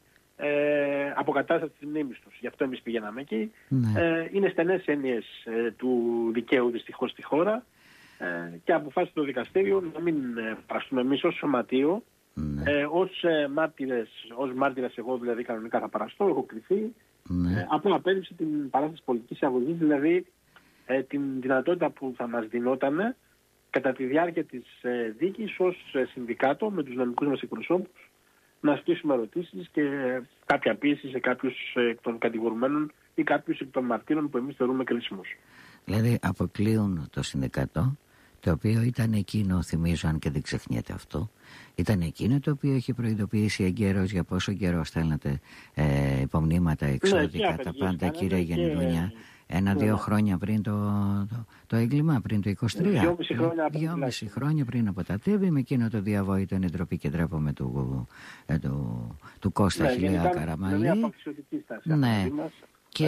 S13: ε, αποκατάσταση της μνήμης τους. Γι' αυτό εμείς πηγαίναμε εκεί. Ναι. Ε, είναι στενές έννοιες ε, του δικαίου δυστυχώς στη χώρα ε, και αποφάσισε το δικαστήριο να μην ε, παραστούμε εμείς ως σωματείο. Ναι. Ε, ως, ε, μάρτυρες, ως μάρτυρας εγώ δηλαδή κανονικά θα παραστώ, έχω κρυφεί. Ναι. Ε, απλά απέριψε την παράσταση πολιτικής αγωγής, δηλαδή Ε, την δυνατότητα που θα μας δινόταν κατά τη διάρκεια της ε, δίκης ως ε, συνδικάτο με τους νομικούς μας εκπροσώπους να ασκήσουμε ερωτήσεις και κάποια πίεση σε κάποιους ε, εκ των κατηγορουμένων ή κάποιους εκ των μαρτύρων που εμείς θεωρούμε κρίσιμους.
S2: Δηλαδή αποκλείουν το συνδικάτο, το οποίο ήταν εκείνο, θυμίζω αν και δεν ξεχνιέται αυτό, ήταν εκείνο το οποίο έχει προειδοποιήσει εγκαίρως για πόσο καιρό στέλνατε ε, υπομνήματα εξώδικα, ναι, τα πάντα, κύριε Γενιδούνια. Ένα-δύο χρόνια πριν το, το, το έγκλημα, πριν το είκοσι τρία.
S13: Δυόμιση χρόνια,
S2: Δυόμιση χρόνια πριν από τα τέβη, με εκείνο το διαβόητο είναι ντροπή και ντρέπομαι του, ε, του, του Κώστα ναι, Χιλέα Καραμαλή. Ναι. Και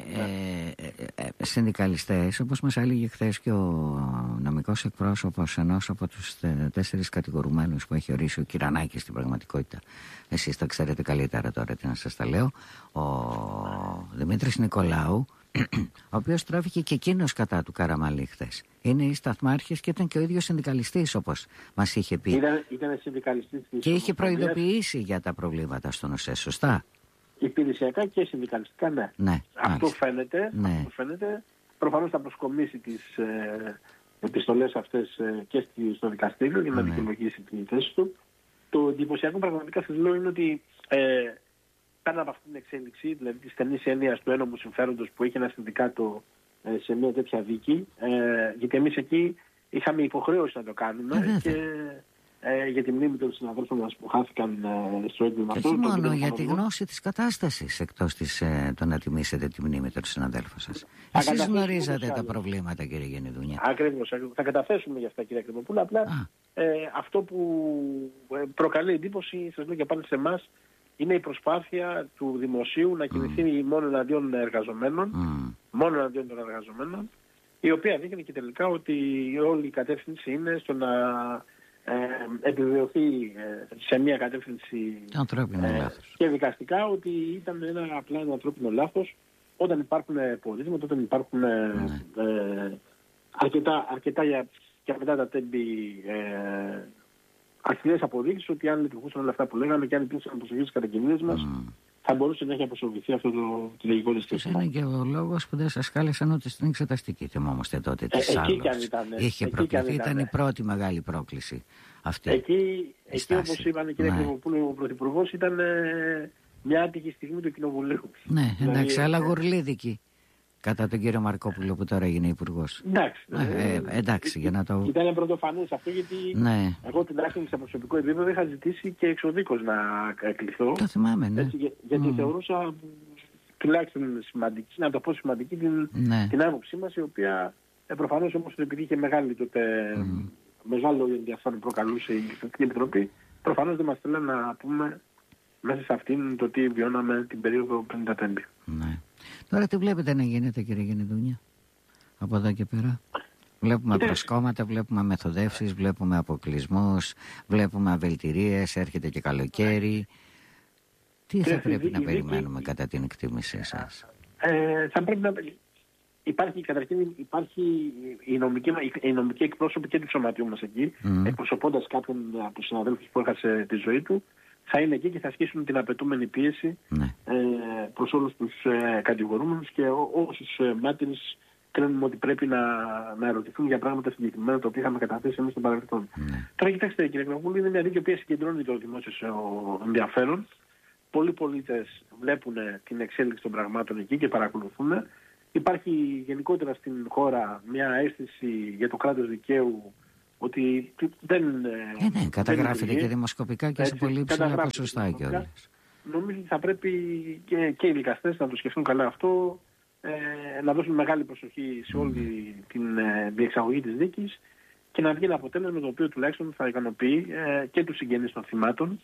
S2: ε, ε, ε, συνδικαλιστές, όπως μας έλεγε χθες και ο νομικός εκπρόσωπος ενός από τους τέσσερις κατηγορουμένους που έχει ορίσει ο Κυρανάκης στην πραγματικότητα. Εσείς τα ξέρετε καλύτερα τώρα, τι να σας τα λέω. Ο Δημήτρης Νικολάου, ο οποίος τράφηκε και εκείνος κατά του Καραμαλή χθες. Είναι οι σταθμάρχες και ήταν και ο ίδιος συνδικαλιστής, όπως μας είχε πει.
S13: Ήταν, ήταν συνδικαλιστής
S2: και είχε προειδοποιήσει για τα προβλήματα στον ΟΣΕ, σωστά?
S13: Υπηρεσιακά και συνδικαλιστικά, ναι.
S2: ναι
S13: αυτό, φαίνεται,
S2: ναι.
S13: αυτό φαίνεται. Προφανώς θα προσκομίσει τις ε, επιστολές αυτές ε, και στο δικαστήριο για να ναι. δικαιολογήσει την θέση του. Το εντυπωσιακό πραγματικά σας λέω είναι ότι ε, πέρα από αυτήν την εξέλιξη, δηλαδή τη στενή έννοια του ένομου συμφέροντος που έχει ένα συνδικάτο ε, σε μια τέτοια δίκη, ε, γιατί εμείς εκεί είχαμε υποχρέωση να το κάνουμε ε, και ε, για τη μνήμη των συναδέλφων μας που χάθηκαν ε, στο έγκλημα αυτό.
S2: Και όχι μόνο για τη γνώση της κατάστασης, εκτός της, ε, το να τιμήσετε τη μνήμη των συναδέλφων σας. Εσείς γνωρίζατε τα προβλήματα, κύριε Γενιδούνια.
S13: Ακριβώς, θα καταθέσουμε για αυτά, κύριε Κρυμοπούλου. Απλά ε, αυτό που προκαλεί εντύπωση, σας λέω και πάλι σε εμάς, είναι η προσπάθεια του δημοσίου να κινηθεί mm. μόνο εναντίον εργαζομένων, mm. μόνο εναντίον των εργαζομένων, η οποία δείχνει και τελικά ότι όλη η κατεύθυνση είναι στο να ε, επιβεβαιωθεί ε, σε μια κατεύθυνση
S2: ε,
S13: και δικαστικά ότι ήταν ένα απλά ένα ανθρώπινο λάθος όταν υπάρχουν πορίσματα, όταν υπάρχουν mm. ε, αρκετά, αρκετά για, και μετά τα τέμπη ε, αστυνές αποδείξεις ότι αν λειτουργούσαν όλα αυτά που λέγαμε και αν υπήρξαν αποσοβήσεις στις κατακοινίες μας, mm. θα μπορούσε να έχει αποσοβηθεί αυτό το τραγικό δυστύχημα.
S2: Είναι και ο λόγος που δεν σας κάλεσαν ούτε στην εξεταστική. Θυμόμαστε τότε της
S13: ε,
S2: άλλος.
S13: Εκεί κι αν ήταν.
S2: Είχε προκληθεί, ήταν η πρώτη μεγάλη πρόκληση αυτή.
S13: Εκεί, εκεί όπως είπαν κύριε Κρυμοπούλου, ο Πρωθυπουργός, ήταν ε, μια άτυχη στιγμή του Κοινοβουλίου.
S2: Ναι, εντάξει, δηλαδή, αλλά γουρλίδικη. Κατά τον κύριο Μαρκόπουλο που τώρα είναι υπουργός.
S13: Εντάξει.
S2: Ε, ε, εντάξει, για να το...
S13: Ήταν πρωτοφανές αυτό γιατί
S2: ναι.
S13: εγώ τουλάχιστον σε προσωπικό επίπεδο είχα ζητήσει και εξοδίκως να κληθώ.
S2: Το θυμάμαι, ναι.
S13: Έτσι, για, γιατί mm. θεωρούσα τουλάχιστον σημαντική, να το πω σημαντική την, ναι. την άποψή μας, η οποία ε, προφανώς όμως επειδή είχε μεγάλη τότε, mm. μεγάλο ενδιαφέρον προκαλούσε η Εθνική Επιτροπή, προφανώς δεν μας θέλει να πούμε μέσα σε αυτήν το τι βιώναμε την περίοδο πριν τα τέμπη.
S2: Ναι. Τώρα τι βλέπετε να γίνεται, κύριε Γενιδούνια, από εδώ και πέρα? Βλέπουμε προσκόμματα, βλέπουμε μεθοδεύσεις, βλέπουμε αποκλεισμούς, βλέπουμε αβελτηρίες, έρχεται και καλοκαίρι. Τι θα πρέπει να περιμένουμε κατά την εκτίμησή σας?
S13: Ε, θα πρέπει να... Υπάρχει, καταρχήν υπάρχει η νομική, η νομική εκπρόσωπη και του σωματείου μας εκεί, mm. εκπροσωπώντας κάποιον από τους συναδέλφους που έχασε τη ζωή του, θα είναι εκεί και θα ασκήσουν την απαιτούμενη πίεση mm. ε, προς όλους τους ε, κατηγορούμενους και ό, όσους ε, μάρτυρες κρίνουμε ότι πρέπει να, να ερωτηθούν για πράγματα συγκεκριμένα τα οποία είχαμε καταθέσει εμείς στο παρελθόν. Mm. Τώρα κοιτάξτε κύριε Κναβούλη, είναι μια δίκη που συγκεντρώνει το δημόσιο ενδιαφέρον. Πολλοί πολίτες βλέπουν την εξέλιξη των πραγμάτων εκεί και παρακολουθούν. Υπάρχει γενικότερα στην χώρα μια αίσθηση για το κράτος δικαίου ότι δεν...
S2: Ε, ναι, καταγράφεται και δημοσκοπικά και σε πολύ ψηλά ποσοστά κιόλας.
S13: Νομίζω ότι θα πρέπει και, και οι δικαστές να το σκεφτούν καλά αυτό, ε, να δώσουν μεγάλη προσοχή σε όλη mm. την ε, διεξαγωγή της δίκης και να βγει ένα αποτέλεσμα το οποίο τουλάχιστον θα ικανοποιεί ε, και τους συγγενείς των θυμάτων,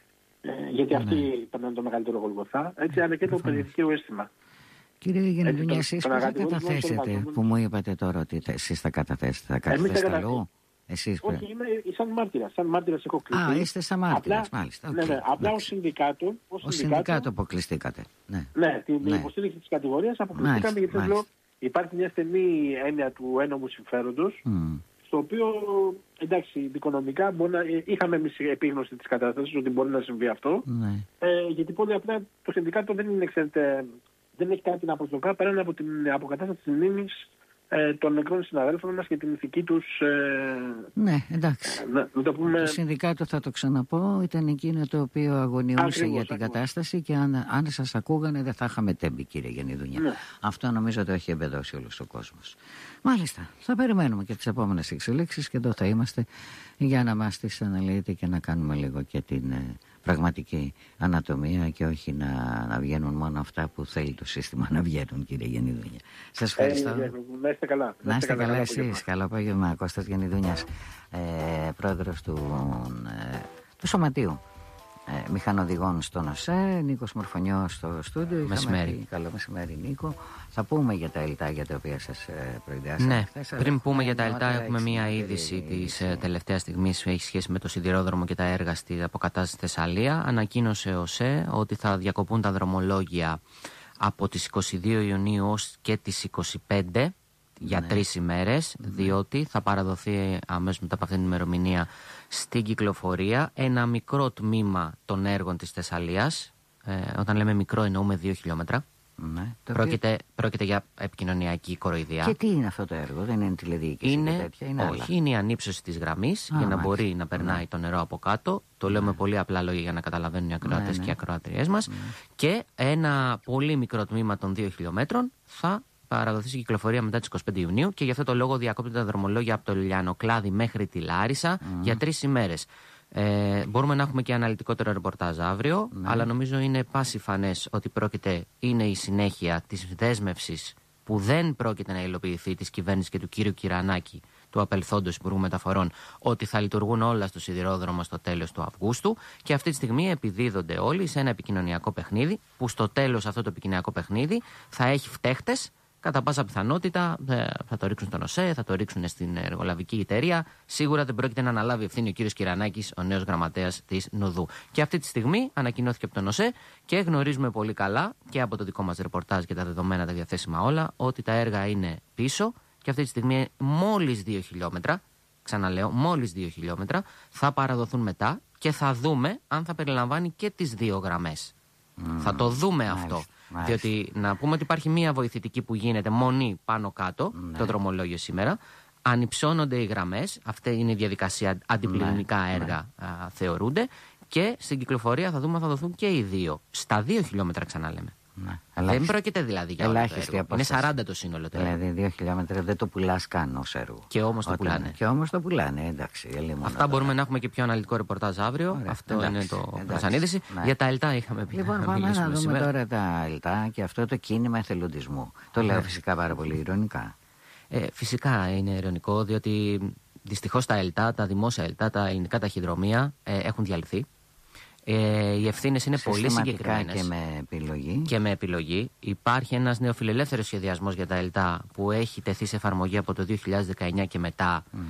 S13: ε, γιατί αυτοί mm. περνάνε το μεγαλύτερο γολγοθά, έτσι, αλλά και το περιοδικό αίσθημα.
S2: Κύριε Γεννηδούνια, εσείς πώς θα καταθέσετε, που μου είπατε τώρα ότι εσείς θα καταθέσετε, θα καταθέσετε αλλού? Εσείς
S13: όχι, είμαι σαν μάρτυρας, σαν μάρτυρας έχω κλειστεί.
S2: Α, είστε σαν μάρτυρας,
S13: απλά,
S2: μάλιστα. Okay,
S13: ναι, ναι, απλά ως συνδικάτο, ως
S2: συνδικάτο, συνδικάτο αποκλειστήκατε. Ναι,
S13: ναι την ναι. υποστήριξη της κατηγορίας αποκλειστήκαμε, γιατί λέω, υπάρχει μια στενή έννοια του ένομου συμφέροντος, mm. στο οποίο, εντάξει, δικονομικά μπορεί να, είχαμε εμείς επίγνωση της κατάστασης ότι μπορεί να συμβεί αυτό, ναι. ε, γιατί πολύ απλά το συνδικάτο δεν είναι, ξέρετε, δεν έχει κάτι να προσδοκά πέραν από την αποκατάσταση της μνήμης ε, των νεκρών συναδέλφων μας και την ηθική τους... Ε,
S2: ναι, εντάξει.
S13: Να, να το, πούμε...
S2: το συνδικάτο, θα το ξαναπώ, ήταν εκείνο το οποίο αγωνιούσε ακριβώς, για την ακριβώς. κατάσταση και αν, αν σας ακούγανε δεν θα είχαμε τέμπη, κύριε Γεννηδούνια. Ναι. Αυτό νομίζω το έχει εμπεδώσει όλος ο κόσμος. Μάλιστα, θα περιμένουμε και τις επόμενες εξελίξεις και εδώ θα είμαστε για να μας τις αναλύετε και να κάνουμε λίγο και την... Ε, πραγματική ανατομία και όχι να, να βγαίνουν μόνο αυτά που θέλει το σύστημα να βγαίνουν, κύριε Γεννηδούνια. Σας ευχαριστώ.
S13: Ε, να είστε καλά.
S2: Να είστε καλά, καλά εσείς. Καλό απόγευμα. Κώστας Γεννηδούνιας, ε, πρόεδρος του, ε, του Σωματείου ε, Μηχανοδηγών στον ΟΣΕ, Νίκος Μορφωνιός στο στούντιο.
S14: Μεσημέρι.
S2: Καλό μεσημέρι, Νίκο. Θα πούμε για τα ΕΛΤΑ για τα οποία σας προειδεάσαμε.
S14: Ναι, χθες, πριν πούμε για τα ΕΛΤΑ, έχουμε μία είδηση της τελευταίας στιγμής που έχει σχέση με το σιδηρόδρομο και τα έργα στη αποκατάσταση στη Θεσσαλία. Ανακοίνωσε ο ΟΣΕ ότι θα διακοπούν τα δρομολόγια από τις είκοσι δύο Ιουνίου ως και τις είκοσι πέντε για ναι. τρεις ημέρες, ναι. διότι θα παραδοθεί αμέσως μετά από αυτήν την ημερομηνία στην κυκλοφορία ένα μικρό τμήμα των έργων της Θεσσαλίας. Ε, όταν λέμε μικρό εννοούμε δύο χιλιόμετρα. Ναι, πρόκειται, οποίο... πρόκειται για επικοινωνιακή κοροϊδία.
S2: Και τι είναι αυτό το έργο, δεν είναι τηλεδιοίκηση
S14: είναι,
S2: και τέτοια, είναι
S14: όχι,
S2: άλλα.
S14: Είναι η ανύψωση της γραμμής για να μάλιστα. μπορεί να περνάει ναι. το νερό από κάτω. Το ναι. λέω με πολύ απλά λόγια για να καταλαβαίνουν οι ακροατές ναι, ναι. και οι ακροατριές μας. Ναι. Και ένα πολύ μικρό τμήμα των δύο χιλιόμετρων θα παραδοθεί στην κυκλοφορία μετά τις είκοσι πέντε Ιουνίου και γι' αυτό το λόγο διακόπτουν τα δρομολόγια από το Λιανοκλάδι μέχρι τη Λάρισα mm. για τρεις ημέρες. Ε, μπορούμε να έχουμε και αναλυτικότερο ρεπορτάζ αύριο, ναι. αλλά νομίζω είναι πάση φανές ότι πρόκειται, είναι η συνέχεια της δέσμευσης που δεν πρόκειται να υλοποιηθεί της κυβέρνησης και του κύριου Κυρανάκη, του απελθόντος Υπουργού Μεταφορών, ότι θα λειτουργούν όλα στο σιδηρόδρομο στο τέλος του Αυγούστου και αυτή τη στιγμή επιδίδονται όλοι σε ένα επικοινωνιακό παιχνίδι που στο τέλος αυτό το επικοινωνιακό παιχνίδι θα έχει φταίχτες. Κατά πάσα πιθανότητα θα το ρίξουν στον ΟΣΕ, θα το ρίξουν στην εργολαβική εταιρεία. Σίγουρα δεν πρόκειται να αναλάβει ευθύνη ο κύριος Κυρανάκης, ο νέος γραμματέας της Νουδού. Και αυτή τη στιγμή ανακοινώθηκε από τον ΟΣΕ και γνωρίζουμε πολύ καλά και από το δικό μας ρεπορτάζ και τα δεδομένα τα διαθέσιμα όλα ότι τα έργα είναι πίσω και αυτή τη στιγμή μόλις δύο χιλιόμετρα, ξαναλέω, μόλις δύο χιλιόμετρα θα παραδοθούν μετά και θα δούμε αν θα περιλαμβάνει και τις δύο γραμμές. Mm. Θα το δούμε Μάλιστα. αυτό. Μάλιστα. Διότι να πούμε ότι υπάρχει μία βοηθητική που γίνεται μονή πάνω κάτω, ναι. το δρομολόγιο σήμερα. Ανυψώνονται οι γραμμές, αυτή είναι η διαδικασία, αντιπληνικά ναι. έργα ναι. α, θεωρούνται. Και στην κυκλοφορία θα δούμε θα δοθούν και οι δύο. Στα δύο χιλιόμετρα ξαναλέμε. Ναι. Δεν πρόκειται δηλαδή για όλο το έργο. Είναι σαράντα το σύνολο του έργου.
S2: Δηλαδή δύο χιλιόμετρα δεν το πουλάς καν ως έργο.
S14: Και όμως το πουλάνε.
S2: Και όμως το πουλάνε, εντάξει.
S14: Αυτά τώρα. Μπορούμε να έχουμε και πιο αναλυτικό ρεπορτάζ αύριο. Ωραία. Αυτό εντάξει, είναι το προσανίδηση. Ναι. Για τα ΕΛΤΑ είχαμε πει.
S2: Λοιπόν, πάμε να δούμε σήμερα. Τώρα τα ΕΛΤΑ και αυτό το κίνημα εθελοντισμού. Το λέω ναι. φυσικά πάρα πολύ ειρωνικά.
S14: Ε, φυσικά είναι ειρωνικό, διότι δυστυχώς τα ΕΛΤΑ, τα δημόσια ΕΛΤΑ, τα ελληνικά ταχυδρομεία ε, έχουν διαλυθεί. Ε, οι ευθύνες είναι πολύ συγκεκριμένες.
S2: Και με επιλογή.
S14: Και με επιλογή. Υπάρχει ένας νεοφιλελεύθερος σχεδιασμός για τα ΕΛΤΑ που έχει τεθεί σε εφαρμογή από το δύο χιλιάδες δεκαεννιά και μετά. Mm.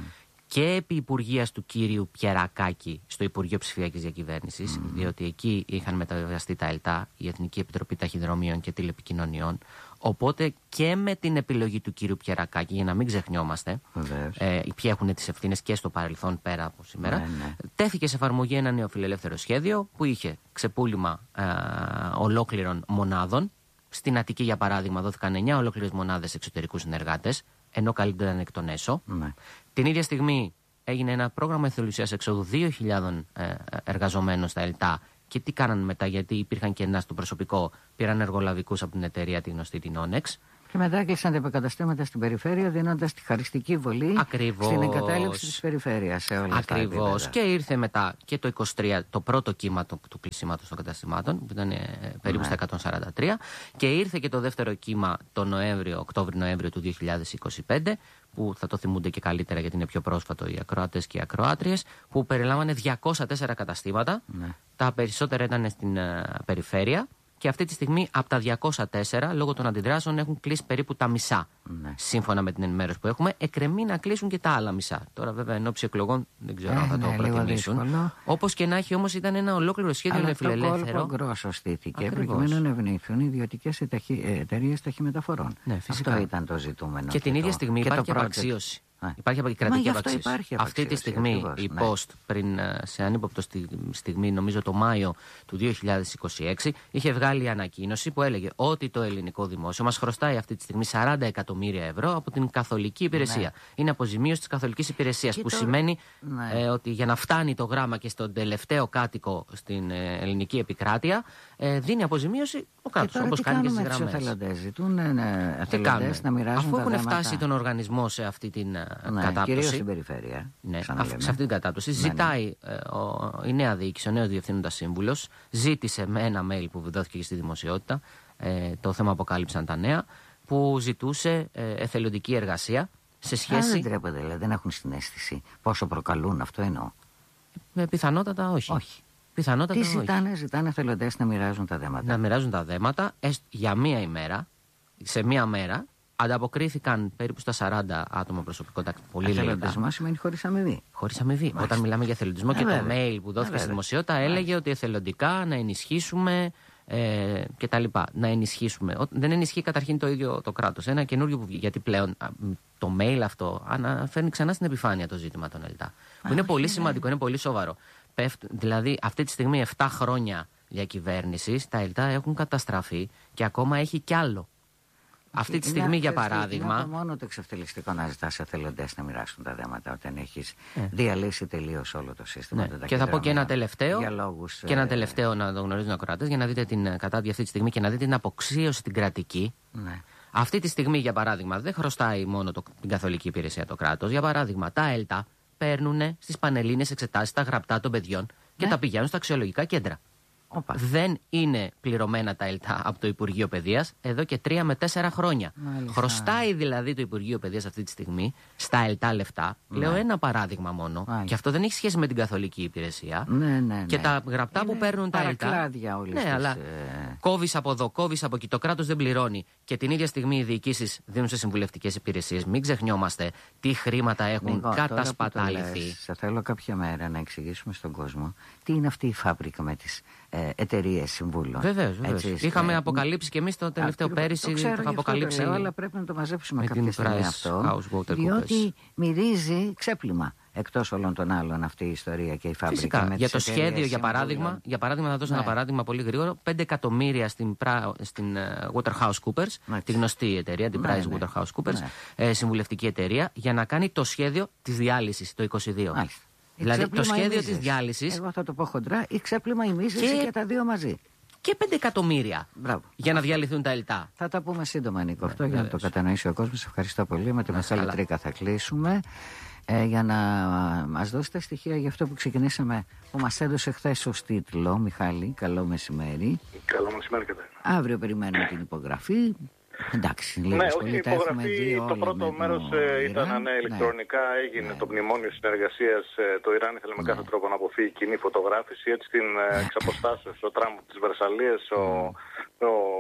S14: και επί υπουργείας του κύριου Πιερακάκη στο Υπουργείο Ψηφιακής Διακυβέρνησης, mm. διότι εκεί είχαν μεταβιβαστεί τα ΕΛΤΑ, η Εθνική Επιτροπή Ταχυδρομείων και Τηλεπικοινωνιών. Οπότε και με την επιλογή του κύριου Πιερακάκη, για να μην ξεχνιόμαστε, ε, ποιοι έχουν τις ευθύνες και στο παρελθόν πέρα από σήμερα, ναι, ναι. τέθηκε σε εφαρμογή ένα νεοφιλελεύθερο σχέδιο που είχε ξεπούλημα ε, ολόκληρων μονάδων. Στην Αττική, για παράδειγμα, δόθηκαν εννιά ολόκληρες μονάδες εξωτερικούς συνεργάτες, ενώ καλύπτονταν εκ των έσω. Ναι. Την ίδια στιγμή έγινε ένα πρόγραμμα εθελουσίας εξόδου δύο χιλιάδες ε, εργαζομένων στα ΕΛΤΑ. Και τι κάνανε μετά, γιατί υπήρχαν κενά στο προσωπικό, πήραν εργολαβικούς από την εταιρεία τη γνωστή, την Onyx. Και μετά έκλεισαν τα επεκαταστήματα στην περιφέρεια, δίνοντας τη χαριστική βολή Ακριβώς. στην εγκατάλειψη της περιφέρειας σε όλα αυτά. Ακριβώς. Και ήρθε μετά και το είκοσι τρία το πρώτο κύμα του, του κλεισίματος των καταστημάτων, που ήταν ε, περίπου ναι. στα εκατόν σαράντα τρία, και ήρθε και το δεύτερο κύμα το Νοέμβριο, Οκτώβριο-Νοέμβριο του δύο χιλιάδες είκοσι πέντε, που θα το θυμούνται και καλύτερα γιατί είναι πιο πρόσφατο οι ακροάτες και οι ακροάτριες, που περιλάμβανε διακόσια τέσσερα καταστήματα. Ναι. Τα περισσότερα ήταν στην uh, περιφέρεια. Και αυτή τη στιγμή από τα διακόσια τέσσερα, λόγω των αντιδράσεων, έχουν κλείσει περίπου τα μισά. Ναι. Σύμφωνα με την ενημέρωση που έχουμε, εκκρεμεί να κλείσουν και τα άλλα μισά. Τώρα, βέβαια, εν ώψη εκλογών δεν ξέρω ε, αν θα ναι, το προτιμήσουν. Όπως και να έχει, όμως, ήταν ένα ολόκληρο σχέδιο με φιλελεύθερο. Το κόλπο γκρόσο στήθηκε, προκειμένου να ευνοηθούν οι ιδιωτικές εταιρείες ταχυμεταφορών. Ναι, αυτό ήταν το ζητούμενο. Και την ίδια στιγμή υπάρχει απαξίωση. Α, υπάρχει και κρατική απαξίωση. Αυτή τη στιγμή ακριβώς, η Post, ναι. πριν σε ανύποπτο στιγμή, νομίζω το Μάιο του δύο χιλιάδες είκοσι έξι, είχε βγάλει ανακοίνωση που έλεγε ότι το ελληνικό δημόσιο μας χρωστάει αυτή τη στιγμή σαράντα εκατομμύρια ευρώ από την καθολική υπηρεσία. Ναι. Είναι αποζημίωση της καθολικής υπηρεσίας, που το... σημαίνει ναι. ε, ότι για να φτάνει το γράμμα και στον τελευταίο κάτοικο στην ε, ελληνική επικράτεια, ε, δίνει αποζημίωση ο κράτος, όπως κάνει και στις γραμμές. Εθελοντές ζητούν ε, εθελοντές να μοιράζουν. Αφού έχουν φτάσει τον οργανισμό σε αυτή την ναι, κατάπτωση. Κυρίως στην περιφέρεια. Ναι, σε αυτή την κατάπτωση. Ναι, ζητάει ναι. Ε, ο, η νέα διοίκηση, ο νέος διευθύνοντας σύμβουλος, ζήτησε με ένα mail που δόθηκε και στη δημοσιότητα, ε, το θέμα αποκάλυψαν τα νέα, που ζητούσε ε, εθελοντική εργασία σε σχέση. Α, δεν τρέπονται, δηλαδή, δεν έχουν συναίσθηση πόσο προκαλούν, αυτό εννοώ. Ε, πιθανότατα όχι. όχι. Πιθανότατα Τι ζητάνε, όχι. ζητάνε εθελοντές να μοιράζουν τα δέματα. Να μοιράζουν τα δέματα ε, για μία ημέρα, σε μία μέρα. Ανταποκρίθηκαν περίπου στα σαράντα άτομα προσωπικό. Πολύ εθελοντισμό σημαίνει χωρίς αμοιβή. Χωρίς αμοιβή. Μάλιστα. Όταν μιλάμε για εθελοντισμό, ε, και βέβαια. Το mail που δόθηκε ε, στη δημοσιότητα έλεγε Μάλιστα. ότι εθελοντικά να ενισχύσουμε ε, κτλ. Να ενισχύσουμε. Δεν ενισχύει καταρχήν το ίδιο το κράτος. Ένα καινούργιο που βγήκε. Γιατί πλέον το mail αυτό αναφέρνει ξανά στην επιφάνεια το ζήτημα των ΕΛΤΑ. Που είναι πολύ σημαντικό, είναι πολύ σοβαρό. Πέφτ, δηλαδή, αυτή τη στιγμή, επτά χρόνια διακυβέρνησης, τα ΕΛΤΑ έχουν καταστραφεί και ακόμα έχει κι άλλο. Αυτή τη στιγμή, για παράδειγμα. Είναι μόνο το εξευτελιστικό να ζητάς εθελοντές να μοιράσουν τα δέματα όταν έχεις ε. διαλύσει τελείως όλο το σύστημα. Ναι. Και θα πω και ένα τελευταίο. Λόγους, και ένα τελευταίο να το γνωρίζουν οι ακροατές, για να δείτε την κατάδυση αυτή τη στιγμή και να δείτε την αποξίωση την κρατική. Ναι. Αυτή τη στιγμή, για παράδειγμα, δεν χρωστάει μόνο το, την καθολική υπηρεσία το κράτος. Για παράδειγμα, τα ΕΛΤΑ παίρνουν στις πανελλήνιες εξετάσεις τα γραπτά των παιδιών και ναι. τα πηγαίνουν στα αξιολογικά κέντρα. Οπα. Δεν είναι πληρωμένα τα ΕΛΤΑ από το Υπουργείο Παιδείας εδώ και τρία με τέσσερα χρόνια. Μάλιστα. Χρωστάει δηλαδή το Υπουργείο Παιδείας αυτή τη στιγμή στα ΕΛΤΑ λεφτά. Ναι. Λέω ένα παράδειγμα μόνο. Μάλιστα. Και αυτό δεν έχει σχέση με την καθολική υπηρεσία. Ναι, ναι, ναι. Και τα γραπτά είναι που παίρνουν τα ΕΛΤΑ. Ναι, τις, αλλά ε... κόβεις από εδώ, κόβεις από εκεί. Το κράτος δεν πληρώνει. Και την ίδια στιγμή οι διοικήσεις δίνουν σε συμβουλευτικές υπηρεσίες. Μην ξεχνιόμαστε τι χρήματα έχουν Νίκο, κατασπατάληθει. Θα θέλω κάποια μέρα να εξηγήσουμε στον κόσμο τι είναι αυτή η φάμπρικα με τις ε, εταιρείες συμβούλων. Βεβαίως, βεβαίως. Έτσι, είχαμε ε, αποκαλύψει και εμείς το τελευταίο α, πέρυσι. Το ξέρω, το αποκαλύψει. Το λέω, αλλά πρέπει να το μαζέψουμε κάποια στιγμή αυτό. Διότι μυρίζει ξέπλυμα. Εκτός όλων των άλλων αυτή η ιστορία και η φάμπρικα. Φυσικά. Με για το σχέδιο, για παράδειγμα, για παράδειγμα, θα δώσω ναι. ένα παράδειγμα πολύ γρήγορο. πέντε εκατομμύρια στην, στην uh, WaterhouseCoopers, ναι. τη γνωστή εταιρεία, την ναι, Price ναι. WaterhouseCoopers, ναι. ε, συμβουλευτική εταιρεία, για να κάνει το σχέδιο της διάλυσης το είκοσι δύο. Μάλιστα. Δηλαδή το σχέδιο της διάλυσης. Εγώ θα το πω χοντρά, ή ξέπλυμα η μίζηση και... και τα δύο μαζί. Και πέντε εκατομμύρια Μπράβο. για να διαλυθούν τα ΕΛΤΑ. Θα τα πούμε σύντομα, Νίκο, αυτό για να το κατανοήσει ο κόσμος. Ευχαριστώ πολύ. Με τη Μιχάλη Τρίκα θα κλείσουμε. Ε, για να μας δώσει τα στοιχεία για αυτό που ξεκινήσαμε, που μας έδωσε χθες ως τίτλο. Μιχάλη, καλό μεσημέρι. Καλό μεσημέρι και πέρα. Αύριο περιμένουμε την υπογραφή. Εντάξει,
S15: ναι, όχι η υπογραφή. Το πρώτο μέρος ε, ήταν ναι, ηλεκτρονικά, ναι, έγινε ναι. το μνημόνιο συνεργασίας. Ε, το Ιράν ήθελε με κάθε ναι. τρόπο να αποφύγει κοινή φωτογράφηση. Έτσι την ε, εξ αποστάσεως ο Τραμπ της Βερσαλίας, ο, ο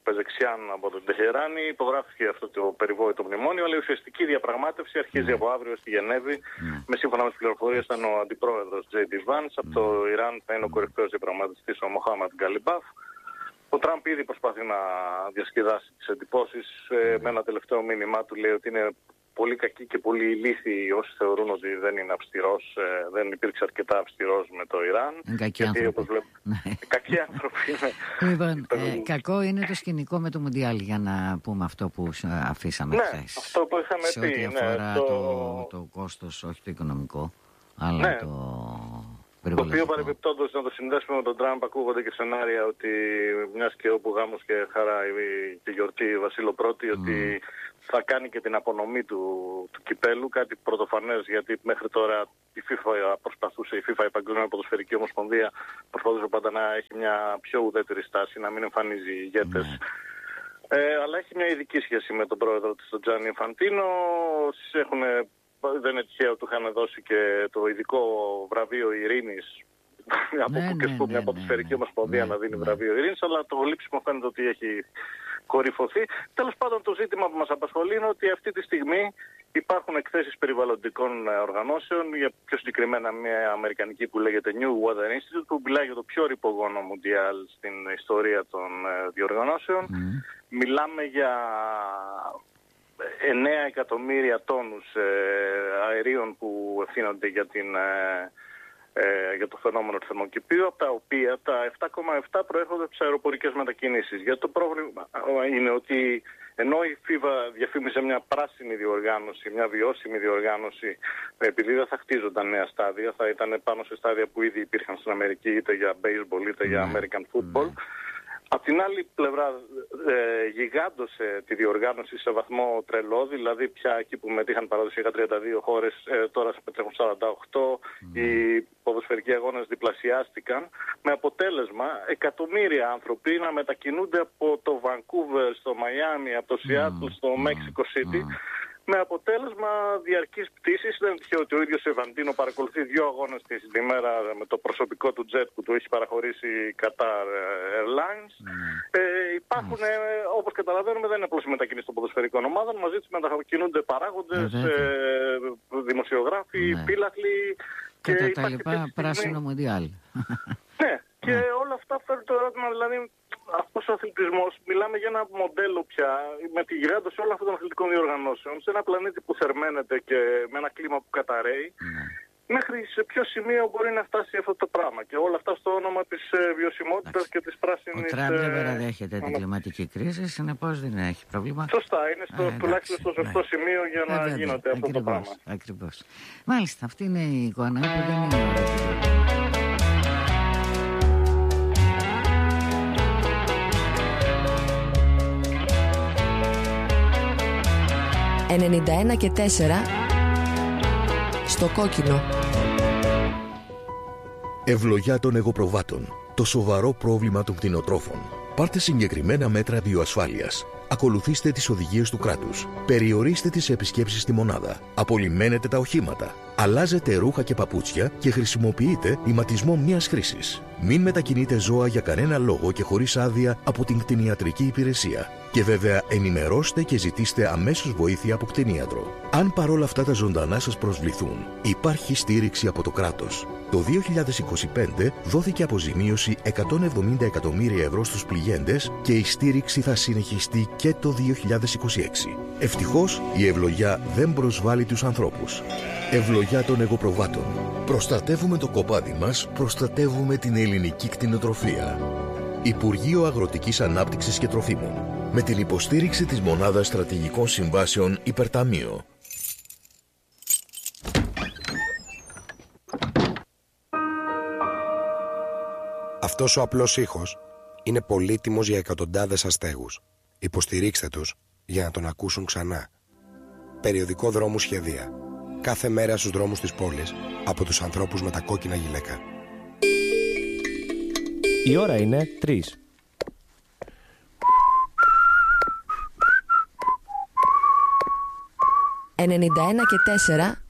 S15: Πεζεξιάν από τον Τεχεράνη. Υπογράφηκε αυτό το περιβόητο μνημόνιο, αλλά η ουσιαστική διαπραγμάτευση αρχίζει από αύριο στη Γενέβη. Mm. Με σύμφωνα με τις πληροφορίες ήταν ο αντιπρόεδρος τζέι ντι Vance. Mm. Από το Ιράν θα είναι ο κορυφαίος διαπραγματευτής ο Μοχάμαντ Γκαλιμπάφ. Ο Τραμπ ήδη προσπαθεί να διασκεδάσει τις εντυπώσεις. Mm. Με ένα τελευταίο μήνυμά του λέει ότι είναι πολύ κακοί και πολύ ηλίθιοι όσοι θεωρούν ότι δεν είναι αυστηρός, δεν υπήρξε αρκετά αυστηρός με το Ιράν.
S2: Κακοί άνθρωποι.
S15: Κακοί άνθρωποι.
S2: Λοιπόν, ε, κακό είναι το σκηνικό με το Μουντιάλ, για να πούμε αυτό που αφήσαμε
S15: ναι,
S2: χθες.
S15: Αυτό που είχαμε
S2: σε
S15: πει.
S2: ό,τι αφορά
S15: ναι,
S2: το...
S15: το...
S2: το κόστος, όχι το οικονομικό, αλλά
S15: ναι.
S2: το...
S15: Το οποίο παρεμπιπτόντως να το συνδέσουμε με τον Τραμπ, ακούγονται και σενάρια ότι μιας και όπου γάμος και χαρά και γιορτή Βασίλειο Πρώτη, mm. ότι θα κάνει και την απονομή του, του κυπέλου, κάτι πρωτοφανές, γιατί μέχρι τώρα η FIFA προσπαθούσε, η FIFA, η Παγκόσμια Ποδοσφαιρική Ομοσπονδία, προσπαθούσε πάντα να έχει μια πιο ουδέτερη στάση, να μην εμφανίζει ηγέτες. Mm. Ε, αλλά έχει μια ειδική σχέση με τον πρόεδρο της, τον Τζάνι Ινφαντίνο. Έχουν, δεν είναι τυχαίο, του είχαν δώσει και το ειδικό βραβείο ειρήνης. Ναι, από που και ναι, ναι, μια ποδοσφαιρική ναι, ομοσπονδία ναι, να δίνει ναι. βραβείο ειρήνης, αλλά το λείψιμο φαίνεται ότι έχει κορυφωθεί. Τέλος πάντων, το ζήτημα που μας απασχολεί είναι ότι αυτή τη στιγμή υπάρχουν εκθέσεις περιβαλλοντικών οργανώσεων, για πιο συγκεκριμένα μια αμερικανική που λέγεται New Weather Institute, που μιλάει για το πιο ρηπογόνο Μουντιάλ στην ιστορία των διοργανώσεων. Mm. Μιλάμε για εννέα εκατομμύρια τόνους αερίων που ευθύνονται για την... Ε, για το φαινόμενο του θερμοκηπίου, από τα οποία τα επτά κόμμα επτά προέρχονται από τις αεροπορικές μετακινήσεις. Γιατί το πρόβλημα είναι ότι ενώ η FIFA διαφήμιζε μια πράσινη διοργάνωση, μια βιώσιμη διοργάνωση, επειδή δεν θα χτίζονταν νέα στάδια, θα ήταν πάνω σε στάδια που ήδη υπήρχαν στην Αμερική, είτε για baseball είτε για American football. Απ' την άλλη πλευρά ε, γιγάντωσε τη διοργάνωση σε βαθμό τρελό, δηλαδή πια εκεί που μετήχαν παραδοσιακά τριάντα δύο χώρες, ε, τώρα συμμετέχουν σαράντα οκτώ, mm. οι ποδοσφαιρικοί αγώνες διπλασιάστηκαν, με αποτέλεσμα εκατομμύρια άνθρωποι να μετακινούνται από το Vancouver στο Μαϊάμι, από το Seattle στο Mexico City, mm. με αποτέλεσμα διαρκής πτήσης. Δεν είναι τυχαίο ότι ο ίδιος ο Ινφαντίνο παρακολουθεί δύο αγώνες την ημέρα με το προσωπικό του jet που του έχει παραχωρήσει η Qatar Airlines. Mm. Ε, υπάρχουν, ε, όπως καταλαβαίνουμε, δεν είναι απλώς οι μετακινήσεις των ποδοσφαιρικών ομάδων. Μαζί τους μετακινούνται παράγοντες, ε, δημοσιογράφοι, ναι. πύλαθλοι.
S2: Και, και τα λοιπά πράσινο Μουντιάλ.
S15: Ναι, και όλα αυτά φέρνουν το ερώτημα, δηλαδή αυτός ο αθλητισμός, μιλάμε για ένα μοντέλο πια με τη γιγάντωση όλων αυτών των αθλητικών διοργανώσεων σε ένα πλανήτη που θερμαίνεται και με ένα κλίμα που καταραίει. Mm. Μέχρι σε ποιο σημείο μπορεί να φτάσει αυτό το πράγμα, και όλα αυτά στο όνομα της ε, βιωσιμότητας και της πράσινης... Ο
S2: Τραμπ δεν παραδέχεται ε, την κλιματική κρίση, συνεπώς δεν έχει πρόβλημα.
S15: Σωστά, είναι στο, ε, τουλάχιστον στο σωστό ναι. σημείο για να ε, γίνεται αυτό το πράγμα.
S2: Ακριβώς. Μάλιστα, αυτή είναι η εικόνα που δεν είναι ωραία.
S11: ενενήντα ένα και τέσσερα στο κόκκινο.
S16: Ευλογιά των εγωπροβάτων. Το σοβαρό πρόβλημα των κτηνοτρόφων. Πάρτε συγκεκριμένα μέτρα βιοασφάλειας. Ακολουθήστε τις οδηγίες του κράτους. Περιορίστε τις επισκέψεις στη μονάδα. Απολυμμένετε τα οχήματα. Αλλάζετε ρούχα και παπούτσια και χρησιμοποιείτε ηματισμό μίας χρήσης. Μην μετακινείτε ζώα για κανένα λόγο και χωρίς άδεια από την κτηνιατρική υπηρεσία. Και βέβαια ενημερώστε και ζητήστε αμέσως βοήθεια από κτηνίατρο. Αν παρόλα αυτά τα ζωντανά σας προσβληθούν, υπάρχει στήριξη από το κράτος. Το δύο χιλιάδες είκοσι πέντε δόθηκε αποζημίωση εκατόν εβδομήντα εκατομμύρια ευρώ στους πληγέντες και η στήριξη θα συνεχιστεί και το δύο χιλιάδες είκοσι έξι. Ευτυχώς η ευλογιά δεν προσβάλλει τους ανθρώπους. Ευλογιά των εγωπροβάτων. Προστατεύουμε το κοπάδι μας, προστατεύουμε την ελληνική κτηνοτροφία. Υπουργείο Αγροτικής Ανάπτυξης και Τροφίμων. Με την υποστήριξη της Μονάδας Στρατηγικών Συμβάσεων Υπερταμείο.
S10: Αυτός ο απλός ήχος είναι πολύτιμος για εκατοντάδες αστέγους. Υποστηρίξτε τους για να τον ακούσουν ξανά. Περιοδικό Δρόμου Σχεδία. Κάθε μέρα στους δρόμους της πόλης από τους ανθρώπους με τα κόκκινα γυλαίκα.
S17: Η ώρα είναι τρεις.
S11: ενενήντα ένα και τέσσερα